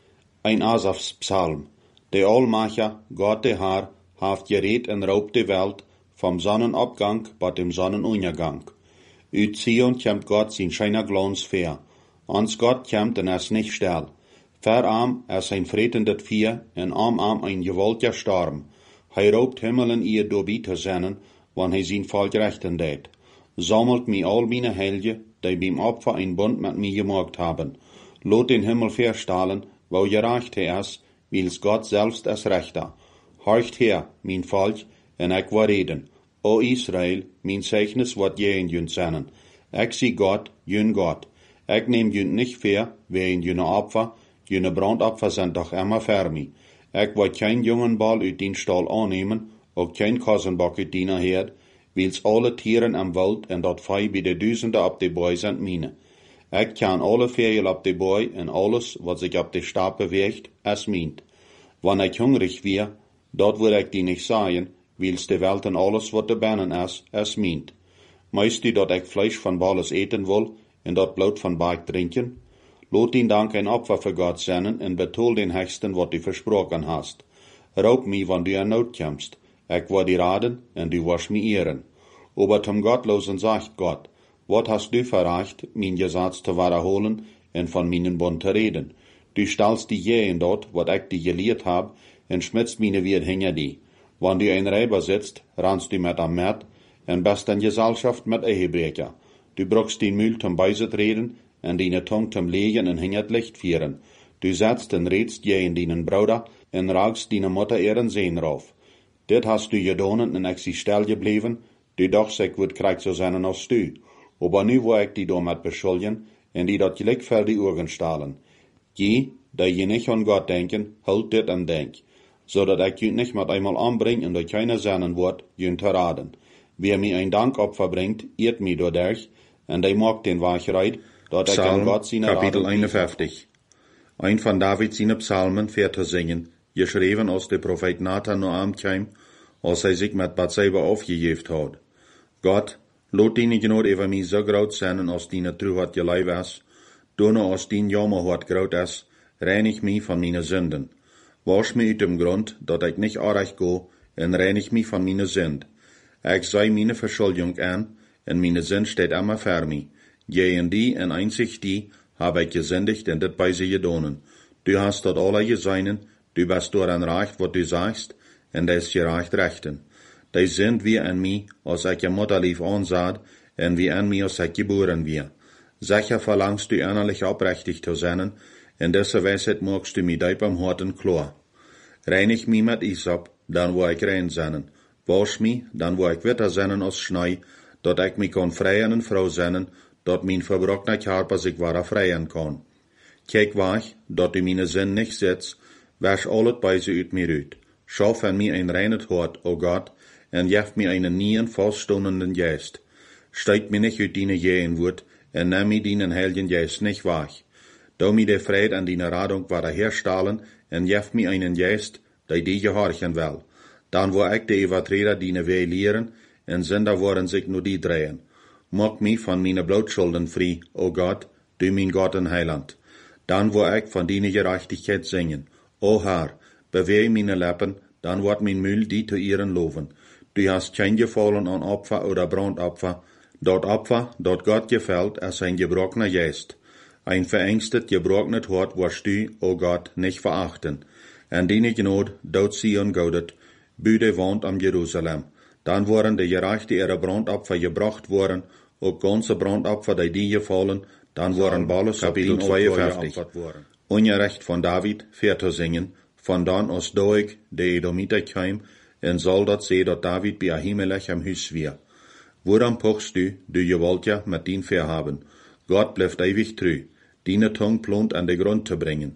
Ein Asafs Psalm. Der Allmacher, Gott der Herr, haft geredet en raubt die Welt, vom Sonnenabgang bis dem Sonnenuntergang. Uit Zion kommt Gott sein scheiner Glanz fair. Ans Gott kommt en es nicht still. Verarm es ein fretendet Vier, en arm arm ein gewaltiger Sturm. Hij raubt Himmelen ihr doorbi te zennen, wann hij zijn Volk rechten deed. Sammelt mi all meine Helge, die beim Opfer ein Bund mit mir gemacht haben. Lot den Himmel verstahlen, wo gereicht er es, wils Gott selbst es rechter. Horcht her, mein Volk, en ik war reden. O Israel, mein Zeichnis wird jen jün zennen. Ik zie Gott, jün Gott. Ik nehm jün nicht fair, wegen jüne Opfer, jüne Brandopfer sind doch immer für mich. Ik wil kein jungen Ball uit den Stall annehmen, ook kein Kassenbock uit die Herd, wils alle Tieren am Wald en dat Vieh bij de duizenden op de boy sind mine. Ik kan alle Vögel op de boy en alles, wat sich op de Stab beweegt, es mint. Wann ik hungrig weer, dat wil ik die nicht sagen, wils de Welt en alles, wat de binnen is, es mint. Meist die dat ik Fleisch van Balles eten wil, en dat Blut van Berg drinken? Lot ihn Dank ein Opfer für Gott senden en betol den Hechsten, wat du versprochen hast. Raub mi, wann du in Not kommst. Ik war die raden, en du wirst mi ehren. Aber zum Gottlosen sagt Gott, wat hast du verreicht, mein Gesetz zu wiederholen en von meinen Bund zu reden? Du stellst die Jähen dort, wat ich dir gelehrt hab, en schmitzt meine Wirt hinter die. Wann du ein Räber sitzt, rannst du mit am Mert, en bist in Gesellschaft mit Ehebrecher. Du brauchst den Müll zum Beiset reden, en deine Tongue zum Legen en hingert Licht vieren. Du setzt en redst je in deinen Bruder, en raagst deine Mutter ihren Sehn rauf. Dit hast du gedonen en ik zie stil gebleven, du dacht ik would krijg zo zijn als du. Aber nu wo ik die damit beschuldigen, en die dat gelijk voor die Ohren stahlen. Je, die je nicht an Gott denken, hult dit en denk, zodat ik je nicht met einmal anbreng en door keiner seinen wordt, je te raden. Wer mir ein Dankopfer bringt, eert mi doorderg, en die maakt den Wahrheit, dat ik an Gott seine Kapitel einundfünfzig. Ein von David seine Psalmen fährt zu singen, geschrieben aus der Prophet Nathan no Amtjeim, als hij sich mit Bathseba aufgegeben hat. Gott, lot deine Gnade über mich so groot sein, als deine Truheit gelei was, donne als dein Jammerhort groot is, reinig mich von meinen Sünden. Wasch mich uit dem Grund, dat ik nicht arrecht go, en reinig mich von meinen Sünd. Ik sei meine Verschuldigung an, en meine Sünd steht immer für mich. Gegen die en einzig die, habe ich gesündigt en dit bei sie gedonen. Du hast dort alle geseinen, du bist door an recht, wat du sagst, en des gerecht rechten. Die sind wie an mich, als ich je Mutterlief ansah, en wie an mich, als ich geboren wir. Sicher verlangst du innerlich aufrichtig zu sein, en diese Weisheit magst du mir dein beim Horten klar. Reinig mich mit Isop, dann wo ich rein sein. Wasch mich, dann wo ich witter sein als Schnee, dat ich mich kann freien en Frau sein, dat mein verbrochener Körper sich wahrer freien kann. Kijk wach, dat du meine Sinn nicht setzt, wasch alles bei sie uit mir uit. Schaff an mir ein reines Hort, o Gott, en jef mir einen nien faststehenden Geist. Steig mir nicht uit deine Jähenwut, en nimm mir deinen heiligen Geist nicht wach. Da mir der Fried an deine Radung wahrer herstahlen, en jef mir einen Geist, der die gehorchen will. Dann wo ich die Übertreter deine Weh lehren, en Sünder worden sich nur die drehen. Mach mich von meine Blutschulden frei, o Gott, du mein Gott und Heiland. Dann wo ich von deiner Gerechtigkeit singen. O Herr, bewehe meine Lippen, dann wird mein Müll die zu ihren loben. Du hast kein Gefallen an Opfer oder Brandopfer. Dort Opfer, dort Gott gefällt, ist ein gebrochener Geist. Ein verängstet, gebrochenes Hort wirst du, o Gott, nicht verachten. En deine Gnade, dort Zion gaudet, büde wohnt am Jerusalem. Dann wurden die Gerechte ihre Brandopfer gebracht worden, auch ganze Brandopfer, die die gefallen, dann wurden Balles Kapitel zweiundfünfzig. Ungerecht von David, fährt zu singen, von dann aus Doeg, der Edomiter kam, en soll dat se dat David bei Ahimelech am Hüs wir. Woran pochst du, du gewollt ja mit din verhaben? Gott bleibt ewig treu, deine Tongue plont an den Grund zu bringen.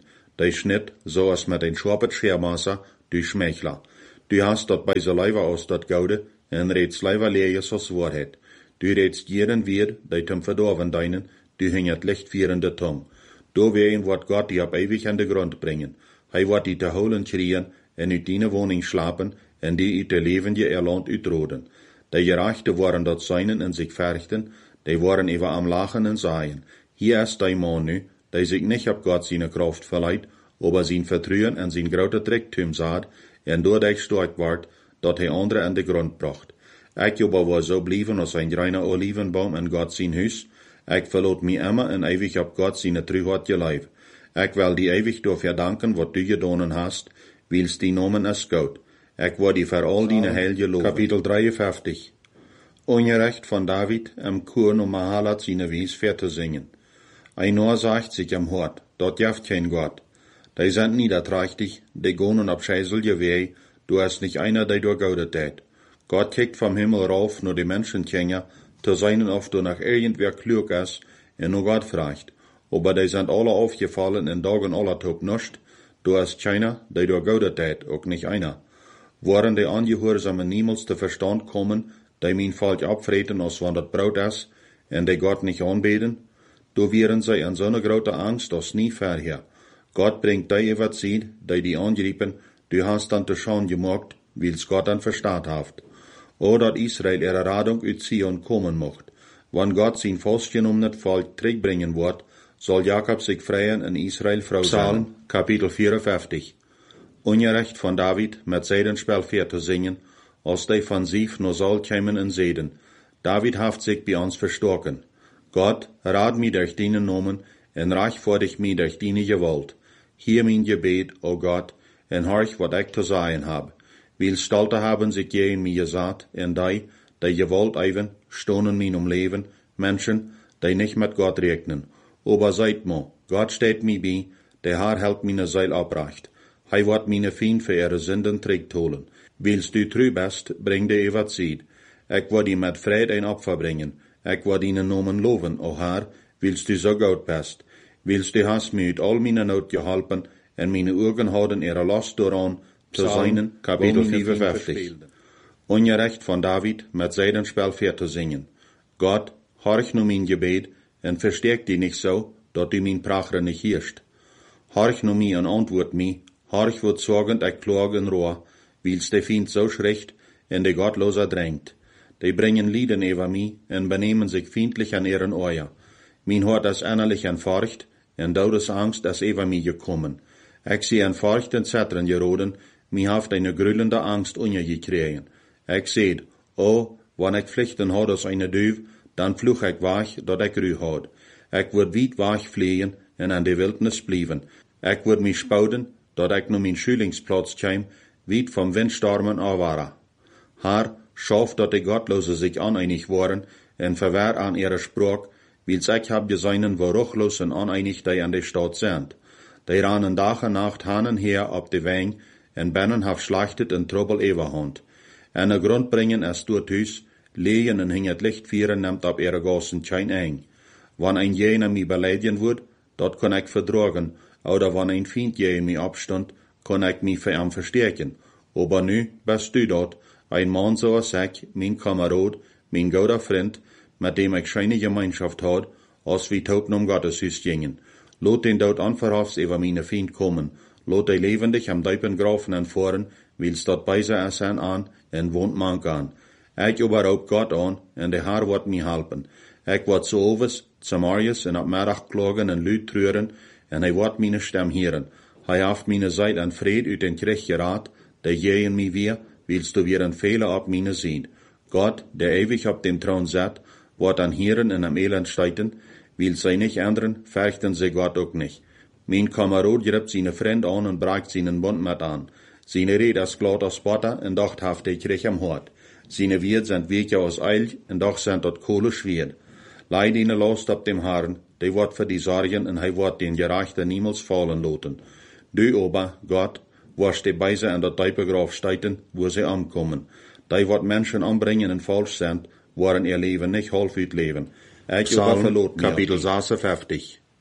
de schnitt, so als met een schwappet Schermaßer, du Schmeichler. Du hast dort bei so Leiber aus dort Gaude, en redst Leiber leer so's Wahrheit. Du redst jeden weer, de zum verdorven deinen, du hinget lichtvierende Tong. Do wehen wird Gott die ab ewig an de Grund bringen. Hij wird die te holen krieën, en uit die woning slapen, en die uit de levende erland uitroden. De Gerechte waren dort seinen en sich verrichten, die waren even am Lachen en saaien. Hier ist de man nu, die sich nicht ab Gott seine Kraft verleiht, aber sein Vertrauen en sein grote Tricktum saad, en doordat stark ward, dat hij andere an de Grund bracht. Ik aber war so blieben als ein reiner Olivenbaum in Gott sein Huis. Ik verlot mich immer en ewig ab Gott seine Treuheit geleib. Ik will die ewig door verdanken, wat du gedonen hast, wils die Nomen es gut. Ik word die voor al die heil geloven. Kapitel drieënvijftig. Ongerecht van David, am Kurn um Mahalat seine Wies ver te zingen. Ein Noor sagt sich am Hort, dort jaft kein Gott. Die sind niederträchtig, die gonen ab scheißelje weh, du hast nicht einer, der durch Gaudet tät. Gott kijkt vom Himmel rauf, nur die Menschenkinder, zu seinen oft du nach irgendwer klug ist, en nur Gott fragt. Aber die sind alle aufgefallen in Dagen aller Top nischt, du hast keiner, der durch Gaudet tät, auch nicht einer. Waren die Angehörsamen niemals zu Verstand kommen, die mein falsch abfreten, als wann das Brot ist, en die Gott nicht anbeten? Do wären sie in so ne grote Angst, als nie verher. Gott bringt die über Zeit, die die angriepen, du hast dann zu schauen gemacht, wils Gott dann verstaat haft. O, dat Israel ihre Radung uit Zion kommen mocht. Wann Gott sein festgenommenes Volk terugbringen wird, soll Jakob sich freien in Israel Frau sein. Psalm, Kapitel vierundfünfzig. Ungerecht von David, mit Sedenspel vier zu singen, als die von Sief nur soll kämen in Seden. David haft sich bei uns verstorken. Gott, rat mi durch deinen Namen, en reich vor dich mi durch deine Gewalt. Hier mein Gebet, o Gott, en horch, wat ich zu sagen hab. Weil Stolte haben sich je in mir gesagt, en die, die Gewalt even, stonen min um Leben, Menschen, die nicht mit Gott regnen. Aber seid mo, Gott steht mi bei, der Herr hält meine Seil abrecht. Hij wird meine Feind für ihre Sünden trägtolen. Wils du treu bist, bring de evat Zeit. Ich will die mit Fried ein Opfer bringen. Ich will deinen Namen loven, o Herr, wils du so gut bist. Wils du hast mir uit all meine Not geholpen, en meine Augen houden ihre Last daran, zu seinen, Kapitel vierundfünfzig. Ungerecht von David, mit Sedenspel vier zu singen. Gott, horch nu mein Gebet, en verstärk die nicht so, dat du mein Prachre nicht hirst. Horch nu mi en antwoord mi, horch wird sorgend ich klage in Rohr, wils de Feind so schrecht, en de Gottloser drängt. Die bringen Lieden über mi, en benehmen sich feindlich an ihren Euer. Mein Hort ist innerlich en Furcht, en Todesangst ist über mi gekommen. Ich seh en Furcht en Zettern geroden, mi haft eine grüllende Angst ungekriegen. Ich seht, oh, wann ich Pflichten had als eine Düv, dann fluch ich wach, dat ich Ruhe had. Ich würd weit wach fliehen, en an de Wildnis blieben. Ich würd mich spauden, dat ich nu mein Schülingsplatz käm, weit vom Windstormen awara. Haar, schaff, dat die Gottlose sich aneinig waren, en verwehr an ihre Sprach, wils ich hab geseinen, wo ruchlos en aneinig die an der Stadt sind. Die rannen Tag en Nacht hanen her ab de Weng, en bennen haf schlachtet en Trouble ewerhand. En a Grund bringen es dort huis, lehen en hinget Licht vieren nimmt ab ihre Gassen kein eng. Wann ein jener mi beleidigen wird, dat kann ich verdragen, oder wann ein Feind je mi abstand, kann ich mi für ihn verstärken. Aber nu bist du dort, ein Mann so als ich, mein Kamerad, mein guter Freund, mit dem ich scheine Gemeinschaft hat, als wir taubn um Gotteshus gingen. Lot den dort anverhafts über meine Feind kommen, lot die lebendig am Deipen grafen en voren, wils dort beise es an an, en wohnt man an. Ich überhaupt Gott an, en der Herr wird mi helpen. Ich wird so overs, Samarias, en ab Mittag klagen en Lüd trüren, en hij wird meine Stimme hören. Hij haft meine Seid en Fried uit den Krieg gerat, der je in mi wir, willst du wir en Fehler ab meine sehen. Gott, der ewig ab dem Thron sitzt, wird an Hieren in am Elend steiten, will sie nicht ändern, fürchten sie Gott auch nicht. Mein Kamerad griff seine Freund an und brach seinen Bund mit an. Seine Rede ist glatt aus Butter und doch haft ich recht am Hort. Seine Wirt sind Wege aus Eil und doch sind dort Kohle schwer. Leid ihnen Last ab dem Herrn, der wird für die Sorgen und er wird den Gerechten niemals fallen lassen. Du aber, Gott, wirst die Beise an der Teipegraf steiten, wo sie ankommen. Die wird Menschen anbringen und falsch sind, waren ihr Leben nicht halb leben. Ich Psalm, Kapitel sechsundfünfzig.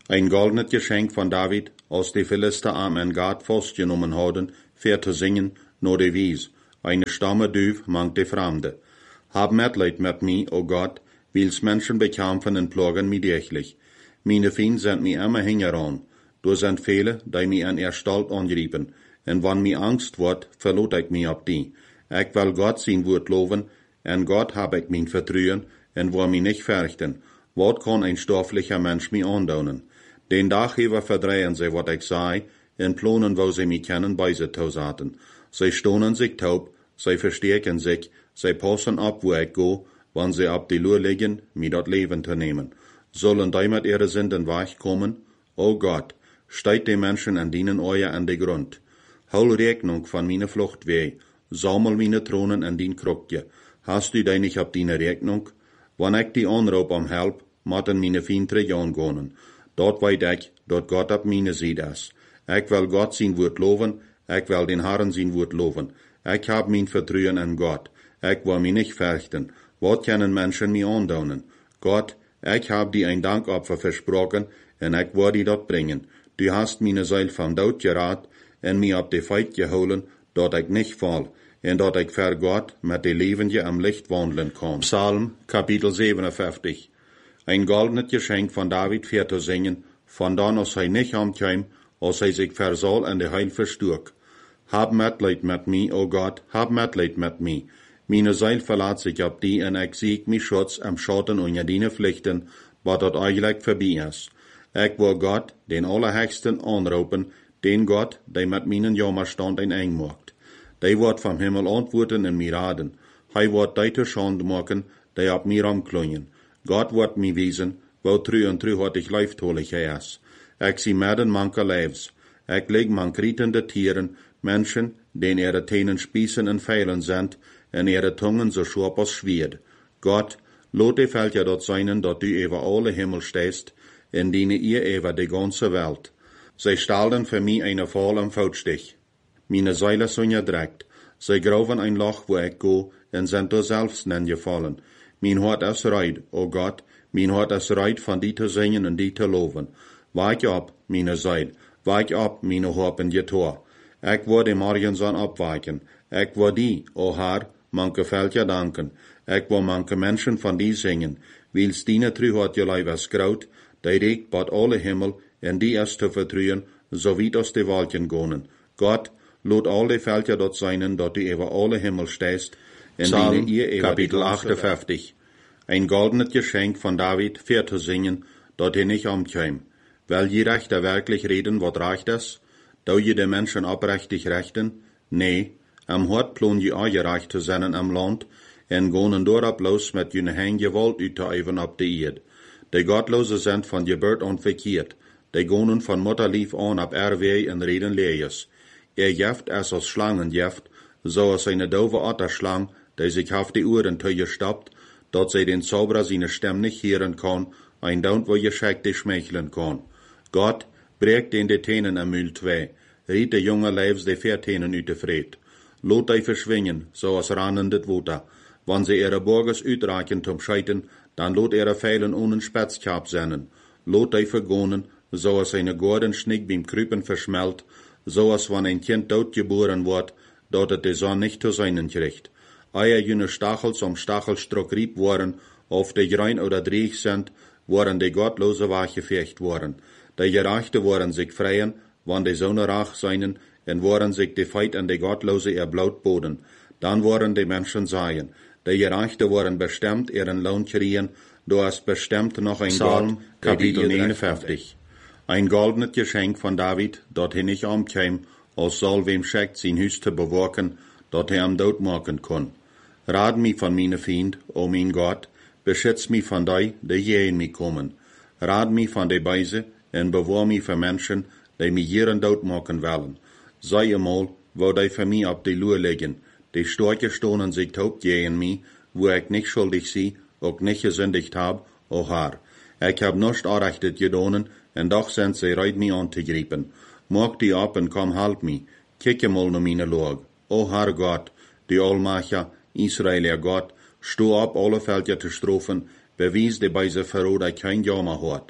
Ein goldenes Geschenk von David, als die Philister am en Gad festgenommen hadden, für zu singen, no de Wies, eine Stamme Düv mangt de Fremde. Hab Mitleid mit mi, o Gott, wils Menschen bekämpfen und plagen mi täglich. Meine Feinde sind mi immer hingeran. Du sind viele, die mi an Erstalt angrieben. Und wann mi Angst wird, verlot ich mi ab die. Ich will Gott sein Wort loben, en Gott hab ich mein Vertrauen, en wo mi nicht fürchten. Wat kann ein stofflicher Mensch mi andaunen? Den Dachgeber verdrehen sie, wat ich sei, en planen, wo sie mi kennen, bei sie tausaten. Sie stonen sich taub, sie verstärken sich, sie passen ab, wo ich go, wann sie ab die Lur liegen, mi dat Leben zu nehmen. Sollen die mit ihre Sünden weichkommen? O Gott, steigt die Menschen an dienen euer an die Grund. Hol Rechnung von meine Flucht weh, sammel meine Thronen an din Krokje. Hast du dich nicht ab deine Rechnung? Wann ich die anroep um Help, matten meine Fiendre angehen. Dort weit ich, dort Gott ab meine Seite ist. Ich will Gott sein Wort loben, ich will den Herrn sein Wort loben. Ich hab mein Vertrauen an Gott. Ich will mich nicht fürchten. Was können Menschen mir andaunen? Gott, ich hab dir ein Dankopfer versprochen, und ich will dir dort bringen. Du hast meine Seele vom Tod gerat, und mir ab die Feit geholen, dort ich nicht fall, und dort ich für Gott mit de Lebende am Licht wandeln kann. Psalm, Kapitel siebenundfünfzig. Ein goldenes Geschenk von David für zu singen, von dann aus er nicht amtjeim, als er sich versal an de Heil versturk. Hab Mitleid mit mi, o Gott, hab Mitleid mit mi. Meine Seil verlaat sich ab die, en ich sieg mi Schutz am Schatten unter deine Pflichten, wat dort eigentlich vorbei ist. Ich will Gott, den Allerhöchsten, anrufen, den Gott, der mit meinen Jammerstand ein eng macht. Der wird vom Himmel antworten in mir raden. Hij wird deite Schande machen, der ab mir amklungen. Gott wird mi wiesen, wo trü und trü hat ich leiftolich is. Ich sie medden manke Leibs. Ich leg man krietende Tieren, Menschen, den ihre Tänen spießen und feilen sind, en ihre Tungen so scharf als Schwert. Gott, lot die Feld ja dort seinen, dort du über alle Himmel stehst, in denen ihr über die ganze Welt. Sie stalden für mich eine Fall am Fautstich. Meine Seile sind ja direkt. Sie graven ein Loch, wo ich go, und sind da selbst gefallen. Mein Hort ist reit, o Gott, mein Hort ist reit, von die zu singen und die zu loben. Weich ab, meine Seil, weich ab, meine Hoppen getor. Ich will dem Morgenson abweichen. Ich will die, o Herr, manche Feld ja danken. Ich will manche Menschen von die singen, wils die trü hat je Leib es graut, die regt bad alle Himmel, en die es zu vertrühen, so wie aus die Wolken gonen. Gott, lot alle Felder dort seinen, dort du über alle Himmel stehst, in denen ihr über Kapitel achtundfünfzig. Ein goldenes Geschenk von David, für zu singen, dort ihr nicht amtjeim. Weil je Rechter wirklich reden, wat reicht es? Da je de Menschen abrechtig rechten? Nee, am Hort plon je auch gerecht zu sein am Land, en gonen dorab los mit jene Hein Gewalt uitzuüben ab de Erd. De Gottlose sind von Geburt an verkehrt, de gonen von Mutterlief an ab Erweh en reden lees. Er jeft es als Schlangen jeft, so als eine dove Otterschlang, die sich auf die Ohren stoppt, dort sie den Zauberer seine Stimme nicht hören kann, ein Daunt, wo Gescheckte schmeicheln kann. Gott, bregt den de Tänen am Mühl zwei, riet de junge Leibs de vier Tänen uit de Fred. Lot die verschwingen, so als rannendet Water. Wann sie ihre Burgers uitreichen zum Scheiten, dann lot ihre Pfeilen ohne Spätzkap sennen. Lot die vergonen, so als eine Gordon Schnick beim Krüpen verschmelt, so als wenn ein Kind dort geboren wird, dort het de Sonne nicht zu seinen kriegt. Eier jene Stachels um Stachelstruck rieb worden, auf de Grein oder Dreich sind, waren de Gottlose wachgefecht worden. De Gerechte waren sich freien, wann de Sonne rach seinen, en waren sich de Feit an de Gottlose ihr Blut boden. Dann waren de Menschen seien. De Gerechte waren bestimmt ihren Lohn kriegen, du hast bestimmt noch ein Psalm, Gott, Kapitel neunundfünfzig. Ein goldenes Geschenk von David, dorthin ich amkäm, als soll wem schickt, sein Hüs zu bewachen, dort er am Tod machen kann. Rad mich von meine Feind, o mein Gott, beschütz mich von dei, die je in mich kommen. Rad mich von de Beise, en bewahr mich für Menschen, die mich ihren Tod machen wollen. Sei einmal, wo die für mich ab die Lur legen, die Storche stonen sich taub gegen mich, wo ich nicht schuldig sie, auch nicht gesündigt hab, o Herr. Ich hab nicht anrechtet gedonen, en doch sind sie reit mich anzugreifen. Mach die ab und komm halb mich, kicke mal no meine Log. O Herr Gott, die Allmacher, Israel, Gott, sto ab alle Felder zu strofen, bewies die Beise verrot, kein Jammer hat.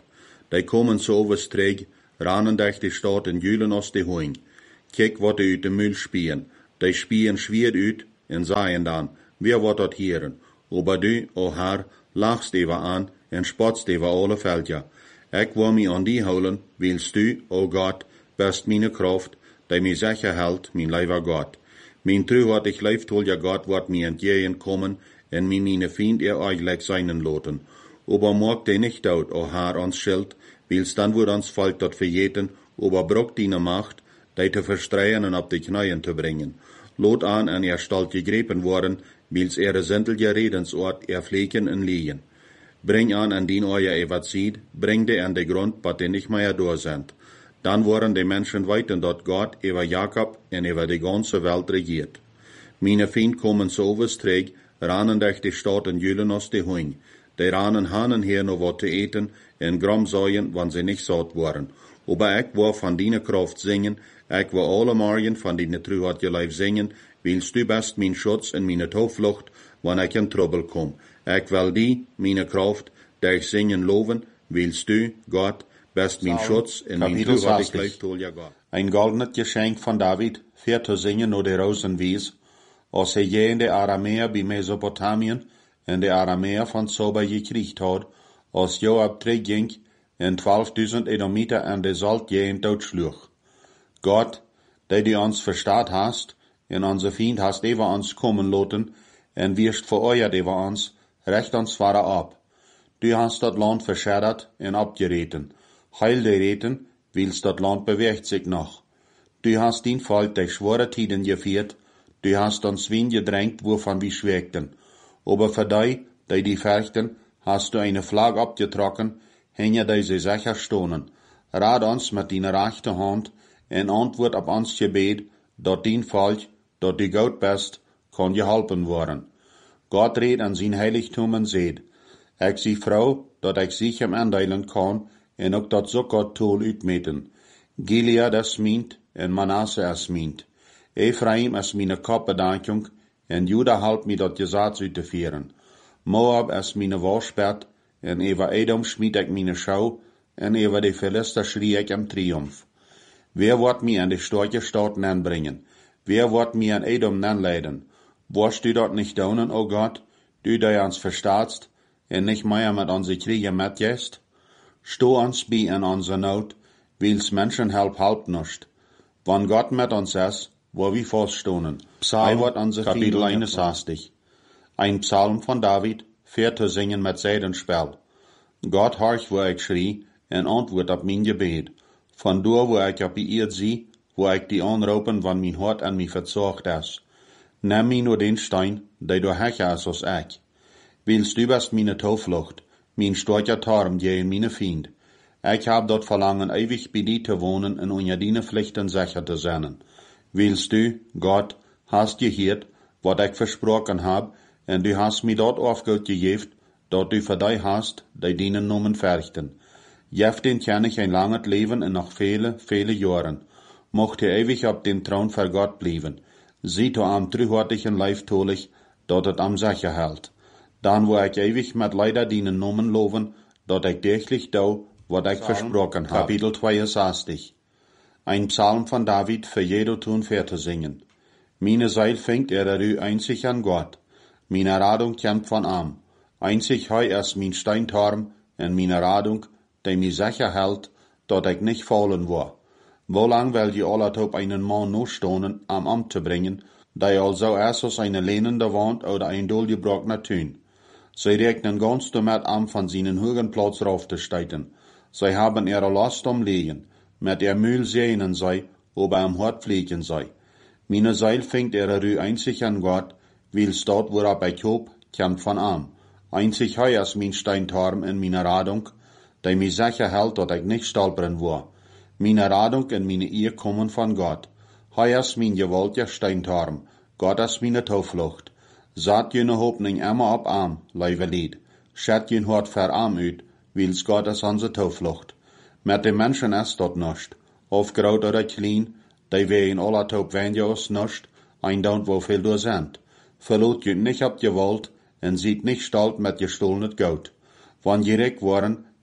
die komen zo overstreek, ranen durch die Stadt in Julen aus de Hoing. Kijk wat die uit de Müll spieren, die spieren schwer uit en zeggen dan, wer wat dat hieren. Aber du, o Herr, lachst über an en spotst über alle Veldja. Ik wil me aan die houden, wilst du, o God, best meine Kraft, die mij sicher hält, mijn lieber Gott. Mijn truhartig leiftollja Gott wordt mij entgegen kommen, en mij meine Fiend er eigentlich seinen loten. Aber mag die nicht out, o Herr, ons Schild, wilst dann wird ons Volk dort verjeten, aber brock deine Macht, die te verstreien en op de knieën te brengen. Lot an en er stalt gegrepen worden, wils er zentelje redensort er vleken en liegen. Bring an en dien euer evat ziet, bring de an de grond, wat de nicht mehr door sind. Dann worden de Menschen weiten dort Gott über Jakob en über die ganze Welt regiert. Meine Fiend kommen so overstreek, ranen durch die Stadt en Julen aus de Hoing. Die ranen hanen her noch wat te eten en gram säuen, wann sie nicht satt waren. Aber ik wil van die kraft zingen, ik wil alle morgen van die truheid je lijf zingen, wilst du best mijn schutz en mijn toevlucht, wanneer ik in trouble kom. Ik wil die, mijn kraft, durch zingen loven, wilst du, Gott, best mijn schutz en mijn truheid ik lijf tol ja Gott. Ein goldenes Geschenk von David, für zu singen nur de Rosenwies, als er je in de Aramäer bei Mesopotamien en de Aramäer von Soba gekriegt hat, als Joab terugging en twaalfduizend Edomiter an de Salt je in dood sloeg. Gott, die die ons verstaat hast, en onze Fiend hast over ons kommen loten, en wirst vereuert over ons, recht ons varen ab. Du hast dat land verscherdert en abgereten. Heil de reten, wils dat land beweegt sich noch. Du hast dien Volk durch schwere Tiden geführt, du hast ons wien gedrängt, wovon wir schwägten. Aber für die, die die fürchten, hast du eine Flagge abgetrocken, hänge die sie sicher stonen. Rat uns mit deiner rechten Hand, en antwoord op ons gebed, dat dien Volk, dat du Gott bist, kann geholpen worden. Gott redt an sein Heiligtum en seht, ik zie vrouw, dat ik zich hem aandelen kan, en ook dat zo Gott tool uitmeten. Gilead is meent, en Manasse is meent. Ephraim is meine kopbedankung, en Juda helpt mij dat gezaad uit te vieren. Moab is meine Waschbett, en over Edom schmied ik meine Schau, en over de Philister schrie ik im Triumph. Wer wordt mij an de starke Staaten aanbrengen? Wer wordt mij an Edom aanleiden? Warst du dort nicht daunen, o Gott, du die uns verstaatst, en nicht mehr mit onze Kriege mitgehst? Sto uns bei in onze Not, wils Menschen help help nicht. Wann Gott mit uns ist, wo wir feststonen. Psalm, Kapitel einundsechzig. Ein Psalm von David, für zu singen mit Seidenspel. Gott horch, wo ich schrie, en antwoord op mijn gebed. Van door wo ik op die eerd zie, wo ik die aanroepen, wann mijn hart an mij verzocht is. Neem mij nur den Stein, die door hecher is als ik. Wilst du best meine toevlucht, mijn starker Tarm, je in meine Fiend. Ik heb dat verlangen, ewig bij die te wohnen en onder die Pflichten sicher te zijn. Wilst du, Gott, hast geheerd, wat ik versproken heb, en du hast mij dat afgeld gegeven, dat du voor die hast, die dienen nomen verrichten. Jef den kann ich ein langes Leben en noch viele, viele Jahren. Mocht er ewig op den Thron für Gott bleiben. Sieht er am trühartigen Leif tolich, dat het am sicher hält. Dan wo ich ewig mit leider dienen nomen loven, dat ich täglich dau, wat ich versprochen habe. Kapitel zweiundsechzig. Ein Psalm von David für jedo tun fair zu singen. Meine Seil fängt er erü einzig an Gott. Meine Radung kämpft von am. Einzig heu ist mein Steintarm, en meine Radung, die mich sicher hält, dat ich nicht fallen war. Wo lang will je allet op einen Mann noch stonen, am Amt zu bringen, die also erst als eine lehnende Wand oder ein dohlgebrochener Tün. Sie rechnen ganz damit an, von seinen hohen Platz raufzusteigen. Sie haben ihre Last umlegen, mit ihr Mühl sehnen sei, ob er am Hort pflegen sei. Meine Seil fängt ihre Rü einzig an Gott, wils dort, worab ich hob, kämpft von am. Einzig heu ist mein Steintarm in meiner Radung, die mich sicher hält, dat ich nicht stolpern war. Meine Radung und meine Ehe kommen von Gott. Heu ist mein gewaltiger Steintarm, Gott ist meine Tauflucht. Saat jene Hoffnung immer ab am, leive Lied. Schät jen Hort ver am ut, wils Gott ist unsere Tauflucht. Mit den Menschen ist dort nicht. Aufgraut oder klein, die wir in aller Taub wenigstens nicht, ein Daunt wo viel du sind. Verlot jen nicht ab Gewalt, en sieht nicht stolz mit gestohlenet Gold. Wann je reck waren,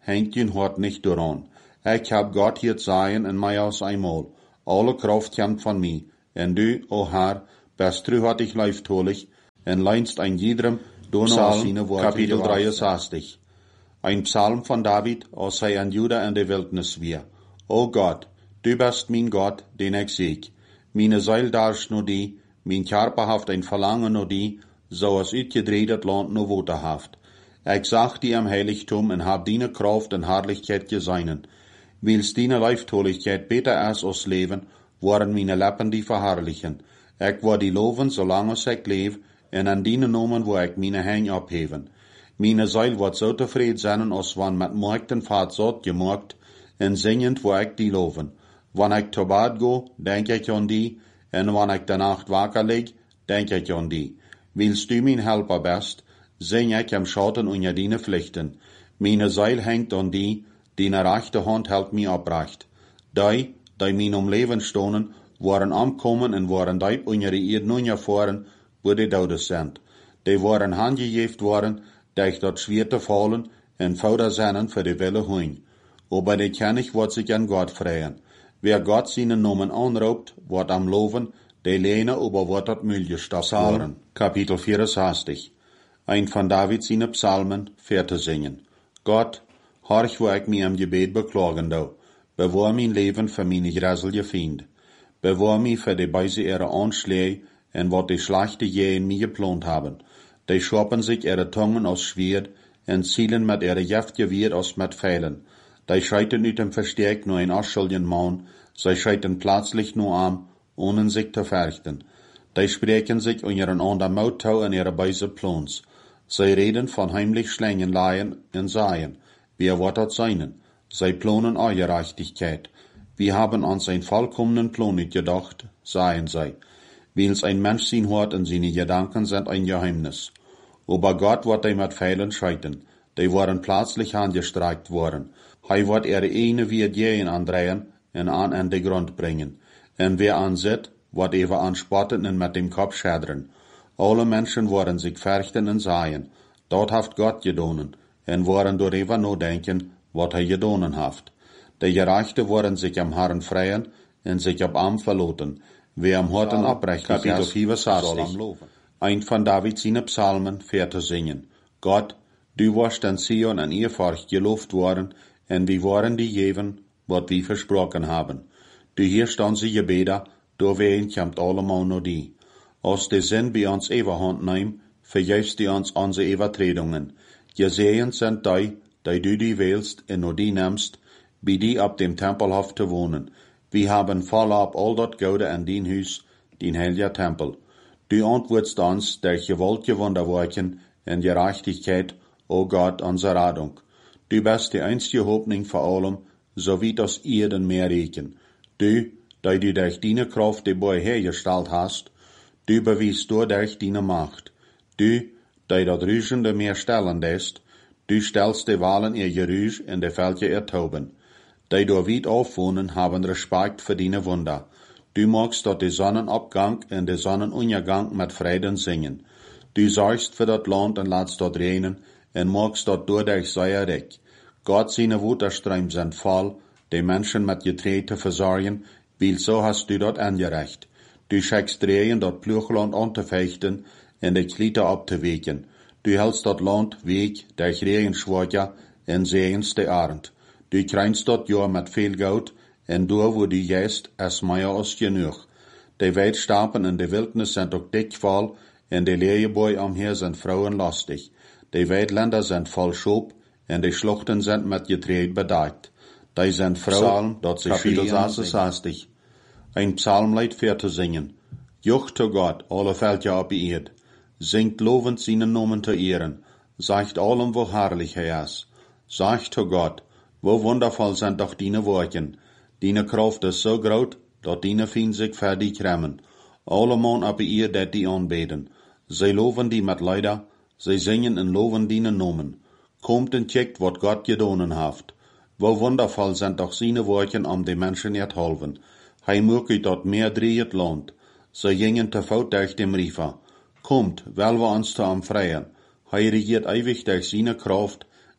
hängt jün Hort nicht daran. Ich hab Gott hier sein in mij aus einmal. Alle Kraft kommt von mir. En du, o Herr, bist truhartig leiftolig, en leinst ein jedrem Psalm, Kapitel dreiundsechzig. Ein Psalm von David, als hij an Juda in der Wildnis wir. O Gott, du bist mein Gott, den ich sieg. Meine Seil darst nur die, mein Körper haft ein Verlangen nur die, so als uitgedredet Land nur Wote haft. Ich sag dir am Heiligtum en hab deine Kraft en Herrlichkeit geseinen. Wils deine Leiftoligkeit beter ist als Leben, waren meine Lippen die verherrlichen. Ich war die loven, solange ich lebe, en an deine Nomen wo ich meine Hänge abheven. Meine Seil wird so tevreden sein, als wann mit Markten Fahrt satt gemacht, en singend wo ich die loven. Wann ich zu Bad go, denk ich an die, en wann ich de Nacht wakker lig, denk ich an die. Wils du mein Helper bist, sing ich am Schatten unter deine Pflichten. Meine Seil hängt an die, deine rechte Hand hält mich abrecht. Die, die mein um Leben stonen, waren ankommen en waren diep unter die Erde nun erfahren, wo die Todes sind. Die waren handgejeft worden, durch dat schwerte fallen en fouder sennen für die Wille hoin. Aber die König wird sich an Gott freien. Wer Gott seinen Namen anraubt, wird am loven, die lehne über wird dat Müll gestoppt worden. Kapitel vierundsechzig. Ein von David seine Psalmen, vierte singen. Gott, horch wo ich mich am Gebet beklagen do. Bewahr mein Leben für meine gräselige Fiend. Bewahr mich für die Beise ihre Anschläge en wat die schlechte Jähen mir geplant haben. Die schoppen sich ihre Tungen aus Schwert en zielen mit ihre Giftgewehr aus mit Pfeilen. Die scheiten nicht im Versteck nur ein Aschulden Mann, sie scheiten plötzlich nur am, ohne sich zu fürchten. Die sprechen sich in ihren anderen Mauttau in ihre Beise Plons. Sie reden von heimlich Schlängenleihen und Seien. Wer wird das seinen? Sie planen eure Gerechtigkeit. Wir haben uns einen vollkommenen Plan nicht gedacht, seien sie. Wils ein Mensch sein Hort und seine Gedanken sind ein Geheimnis. Aber Gott wird die mit Pfeilen scheiten. Die waren plötzlich angestreckt worden. Hij wird ihre eine wie Jähen andrehen und an an den Grund bringen. Und wer ansieht, wird even anspotten und mit dem Kopf schädern. Alle Menschen worden sich fürchten und sagen, dort haft Gott gedonen, und worden darüber nur denken, wat hij gedonen haft. Die Gerechte worden sich am Herrn freien und sich ab am verloten. Wer am Horten abrechtig ist, soll am loven. Ein von David seine Psalmen, vierte singen. Gott, du warst in Zion an ihr Furcht gelobt worden, und wir waren die Jeven, wat wir versprochen haben. Du hier stand sie Gebeder, do wen kommt allemal nur die. Als die Sinn bei uns Everhand nehm, vergibst die uns unsere Übertretungen. Gesehen sind die, die du die wählst und nur die nimmst, bei die ab dem Tempelhof zu wohnen. Wir haben vollab all dort Gode an dein Hus, dein heiliger Tempel. Du antwortest uns durch gewaltige Wunderwerken und Gerechtigkeit, o Gott, unsere Rettung. Du bist die einzige Hoffnung vor allem, so wie das Erden mehr regen. Du, die du durch deine Kraft die Boy hergestellt hast, du bewiest du durch deine Macht. Du, die das Rüschende mehr stellen lässt, du stellst die Wahlen ihr Gerüsch in die Felder ihr Tauben. Die du weit aufwohnen, haben Respekt für deine Wunder. Du magst dort die Sonnenabgang und die Sonnenuntergang mit Frieden singen. Du sorgst für das Land und lässt dort regnen und magst dort durch sei reck. Gott seine Wuterströme sind voll, die Menschen mit Getreide versorgen, weil so hast du dort angerecht. Du schickst Rehen dort Plüchland anzufechten und die Kliete abzuwegen. Du hältst dort Land weg durch Regenschwager und segens die Arend. Du kreinst dort ja mit viel Geld, und da wo du gehst, ist mehr als genug. Die Weidstapen in der Wildnis sind auch dick voll, und die Leheboi umher sind Frauen lustig. Die Weidländer sind voll Schub, und die Schluchten sind mit Getreide bedeckt. Die sind Frauen, dort sie Kapitel sechsundsechzig. Ein Psalmlied für zu singen. Jucht zu Gott, alle Völker auf die Erde. Singt lovend seinen Namen zu ehren. Sagt allem, wo herrlich er ist. Sagt zu Gott, wo wundervoll sind doch deine Worte. Deine Kraft ist so groß, dat deine Feind sich für die kremmen. Alle Mann auf ihr, dat die anbeten. Sie loven die mit Leider, sie singen und loven deine Namen. Kommt und checkt, wat Gott gedonen haft. Wo wundervoll sind doch seine Worte, um die Menschen zu helfen. Hij mögt dort mehr dreht Land. Sie gingen te voet durch dem Riefer. Kommt, weil wir uns zu am freien. Hij regiert ewig durch seine Kraft,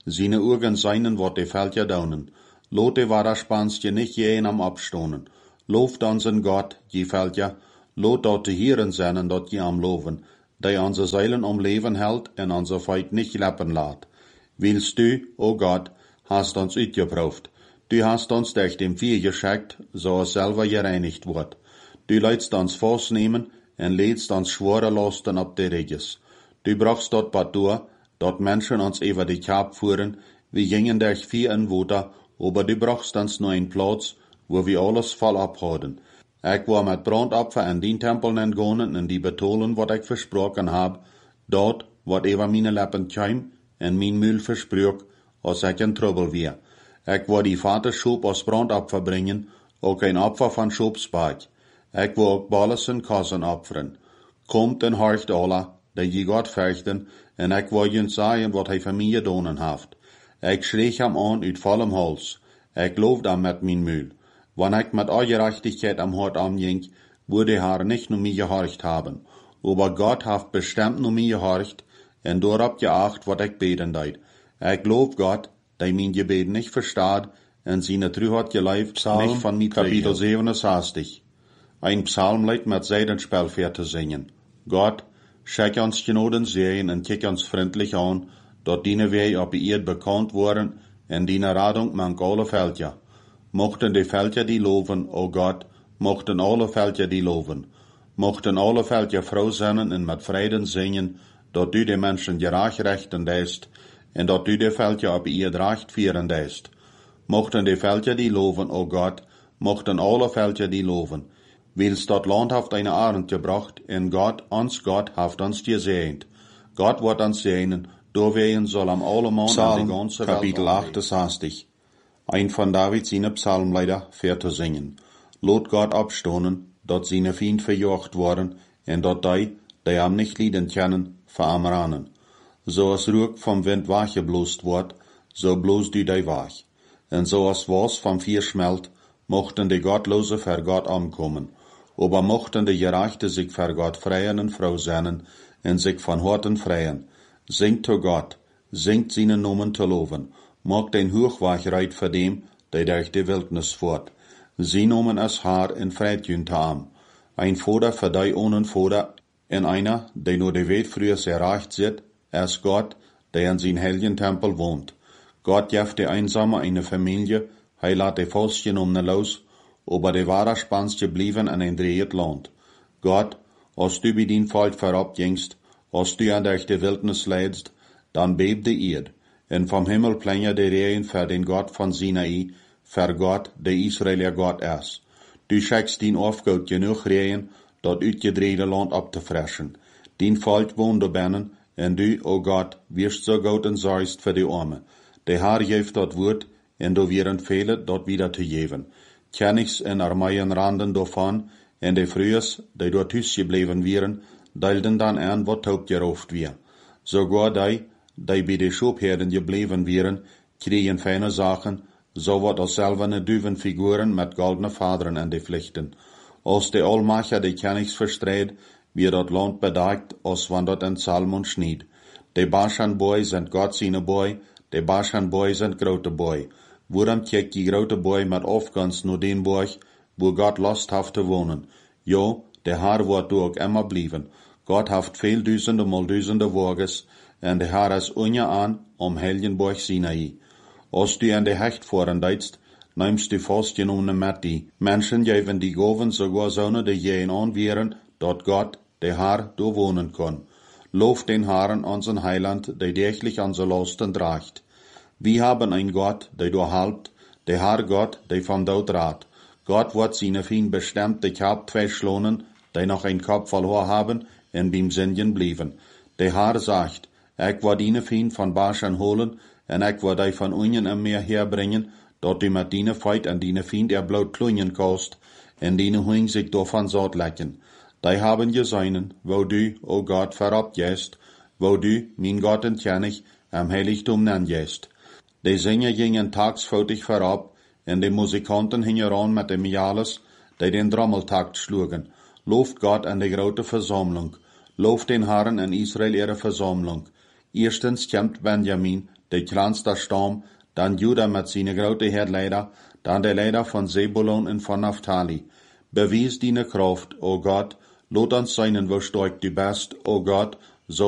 Seine Augen seinen wat de Veltje daunen. Lot de Waderspanstje nicht jeen am abstonen. Loof dan zijn Gott, je Veltje, lot dat de Hieren zijn dat je am loven, die onze Zeilen om leven hält en onze Feit nicht leppen laat. Willst du, o Gott, hast uns uitgeproefd. Du hast uns durch dem Vieh geschickt, so es selber gereinigt wird. Du leidst uns vastnemen en leidst uns schwere Lasten ab de Reges. Du brachst dort wat durch, dort Menschen uns über die Kap fuhren, wir gingen durch vier in Wuter, aber du brachst uns nur einen Platz, wo wir alles voll abhaden. Ich war mit Brandopfer in den Tempel entgangen und die betonen, wat ich versprochen hab, dort, wat über meine Lippen kam, en mein Mühl versprach, als ich in Trouble wär. Ich war die Vater Schub aus Brandopfer bringen, auch ein Opfer von Schubsberg. Ich war auch Balles und Kassen opfern. Kommt en horcht alle, die je Gott fürchten, en ich war jens sagen, wat hij für mich gedonen haft. Ich schreeg am an uit vollem Hals. Ich loofde am mit mein Mühl. Wann ich mit all Gerechtigkeit am Hort anging, würde er nicht nur mir gehorcht haben. Aber Gott haft bestimmt nur mir gehorcht, en dorab geacht, wat ich beten deid. Ich lob Gott, der mein Gebet nicht verstaat, en seine True hat gelebt, Psalm, nicht von mir Kapitel siebenundsechzig. Ein Psalmlied mit Seidenspel zu singen. Gott, schick uns Genoden sehen en kick uns freundlich an, dort deine Wege auf die Erde bekannt worden, en deine Radung mank alle Veltje. Mochten die Veltje die loven, o Gott, mochten alle Veltje die loven. Mochten alle Veltje froh zijn en met vreden zingen, dat du de Menschen gerecht rechten deist, en dat du de Veltje op ihr recht vieren deist. Mochten die Veltje die loven, o Gott, mochten alle Veltje die loven. Wils dat Land haft eine Arend gebracht, en Gott, ons Gott, haft ons gesegend. Gott wird uns segnen, doorwegen soll am allemal Psalm, an die ganze Kapitel Welt achtundsechzig. ein von David seine Psalmleider fährt zu singen. Lot Gott abstonen, dort seine Fiend verjocht worden, en dort die, die am nicht lieden kennen, veramranen. So as Ruck vom Wind wach geblost wird, so bloß du die wach. En so as was vom Vier schmelt, mochten die Gottlose ver Gott ankommen. Aber mochten die Gerechte sich ver Gott freien und froh sein, en sich von Horten freien. Singt zu Gott, singt seinen Namen zu loben. Mag den Hochwachreit für dem, der durch die Wildnis fährt. Sie nomen es Haar in Freitjün taam. Ein Vater für die ohne Vater, en einer, der nur die Welt früher erreicht sieht, es Gott, der in sein heiligen Tempel wohnt. Gott jeft die Einsame eine Familie, hij laat die Volksgenommene los, aber die Waderspanstje blieben in ein dreht Land. Gott, als du bei din Volk verabgingst, als du an durch die Wildnis leidst, dann bebt die Erd. En vom Himmel plänja de Rehen für den Gott von Sinai, für Gott, der Israelier Gott ist. Du schickst din Aufgaut genug Rehen, dort uitgedrehte Land abzufreschen. Din Volk wohnt binnen, en du, o Gott, wirst so gut und sorgst für die Arme. Der Herr geeft dort Wort, en du wirst fehlen, dort wieder zu geben. Kennigs en Armeien randen davon, en de Frühers, die dort geblieben wären, deilten dann an, wat taubgeruft wir. Sogar die, die bei den Schubherden geblieben wären, kriegen feine Sachen, so wat als selber Düvenfiguren mit goldenen Fadern an die Pflichten. Als der Allmacher die Kennigs verstreht, wird dort Land bedeckt, als wann dort ein Salmon schnied. Die Baschanboy sind Gott seine Boy, die Baschanboy sind grote Boy. Worum kijkt die grote Boy mit Aufgans nur den Borg, wo Gott Lust haft zu wohnen? Jo, der Herr wird du auch immer blieben. Gott haft viel Düsende mal Düsende Wages, en de Herr is unja an, om Helgenborg Sinai. Als du an de Hecht voren deitst, nimmst du vastgenommene met die. Menschen geven die Goven sogar zonen de jeen aanweren, dat Gott, de Herr, do wohnen kon. Loof den Herrn, unseren Heiland, der täglich unsere Lasten tragt. Wir haben ein Gott, der du halbt, der Herr Gott, der vom Tod rat. Gott wird seine Fien bestimmt de Kap verschlonen, die noch ein Kopf verloren haben, en beim Singen blieben. Der Herr sagt, ich war deine Fien von Baschan holen, en ich war die von Unien am Meer herbringen, dort du mit deine Feit an deine Fien der Blut klunien kost, en deine Huing sich davon saat lecken. Die haben geseinen, wo du, o Gott, verabgehst, wo du, mein Gott entkennig, am Heiligtum nennjest. Die Sänger gingen tagsfautig verab, en die Musikanten hingen ran mit dem Jales, die den Trommeltakt schlugen. Looft Gott an die grote Versammlung. Looft den Herren in Israel ihre Versammlung. Erstens kämmt Benjamin, der kleinste Stamm, dann Juda mit seine grote Herdleider, dann der Leider von Zebulon und von Naphtali. Bewies deine Kraft, o Gott, lot uns sein, wo stark du bist, o Gott,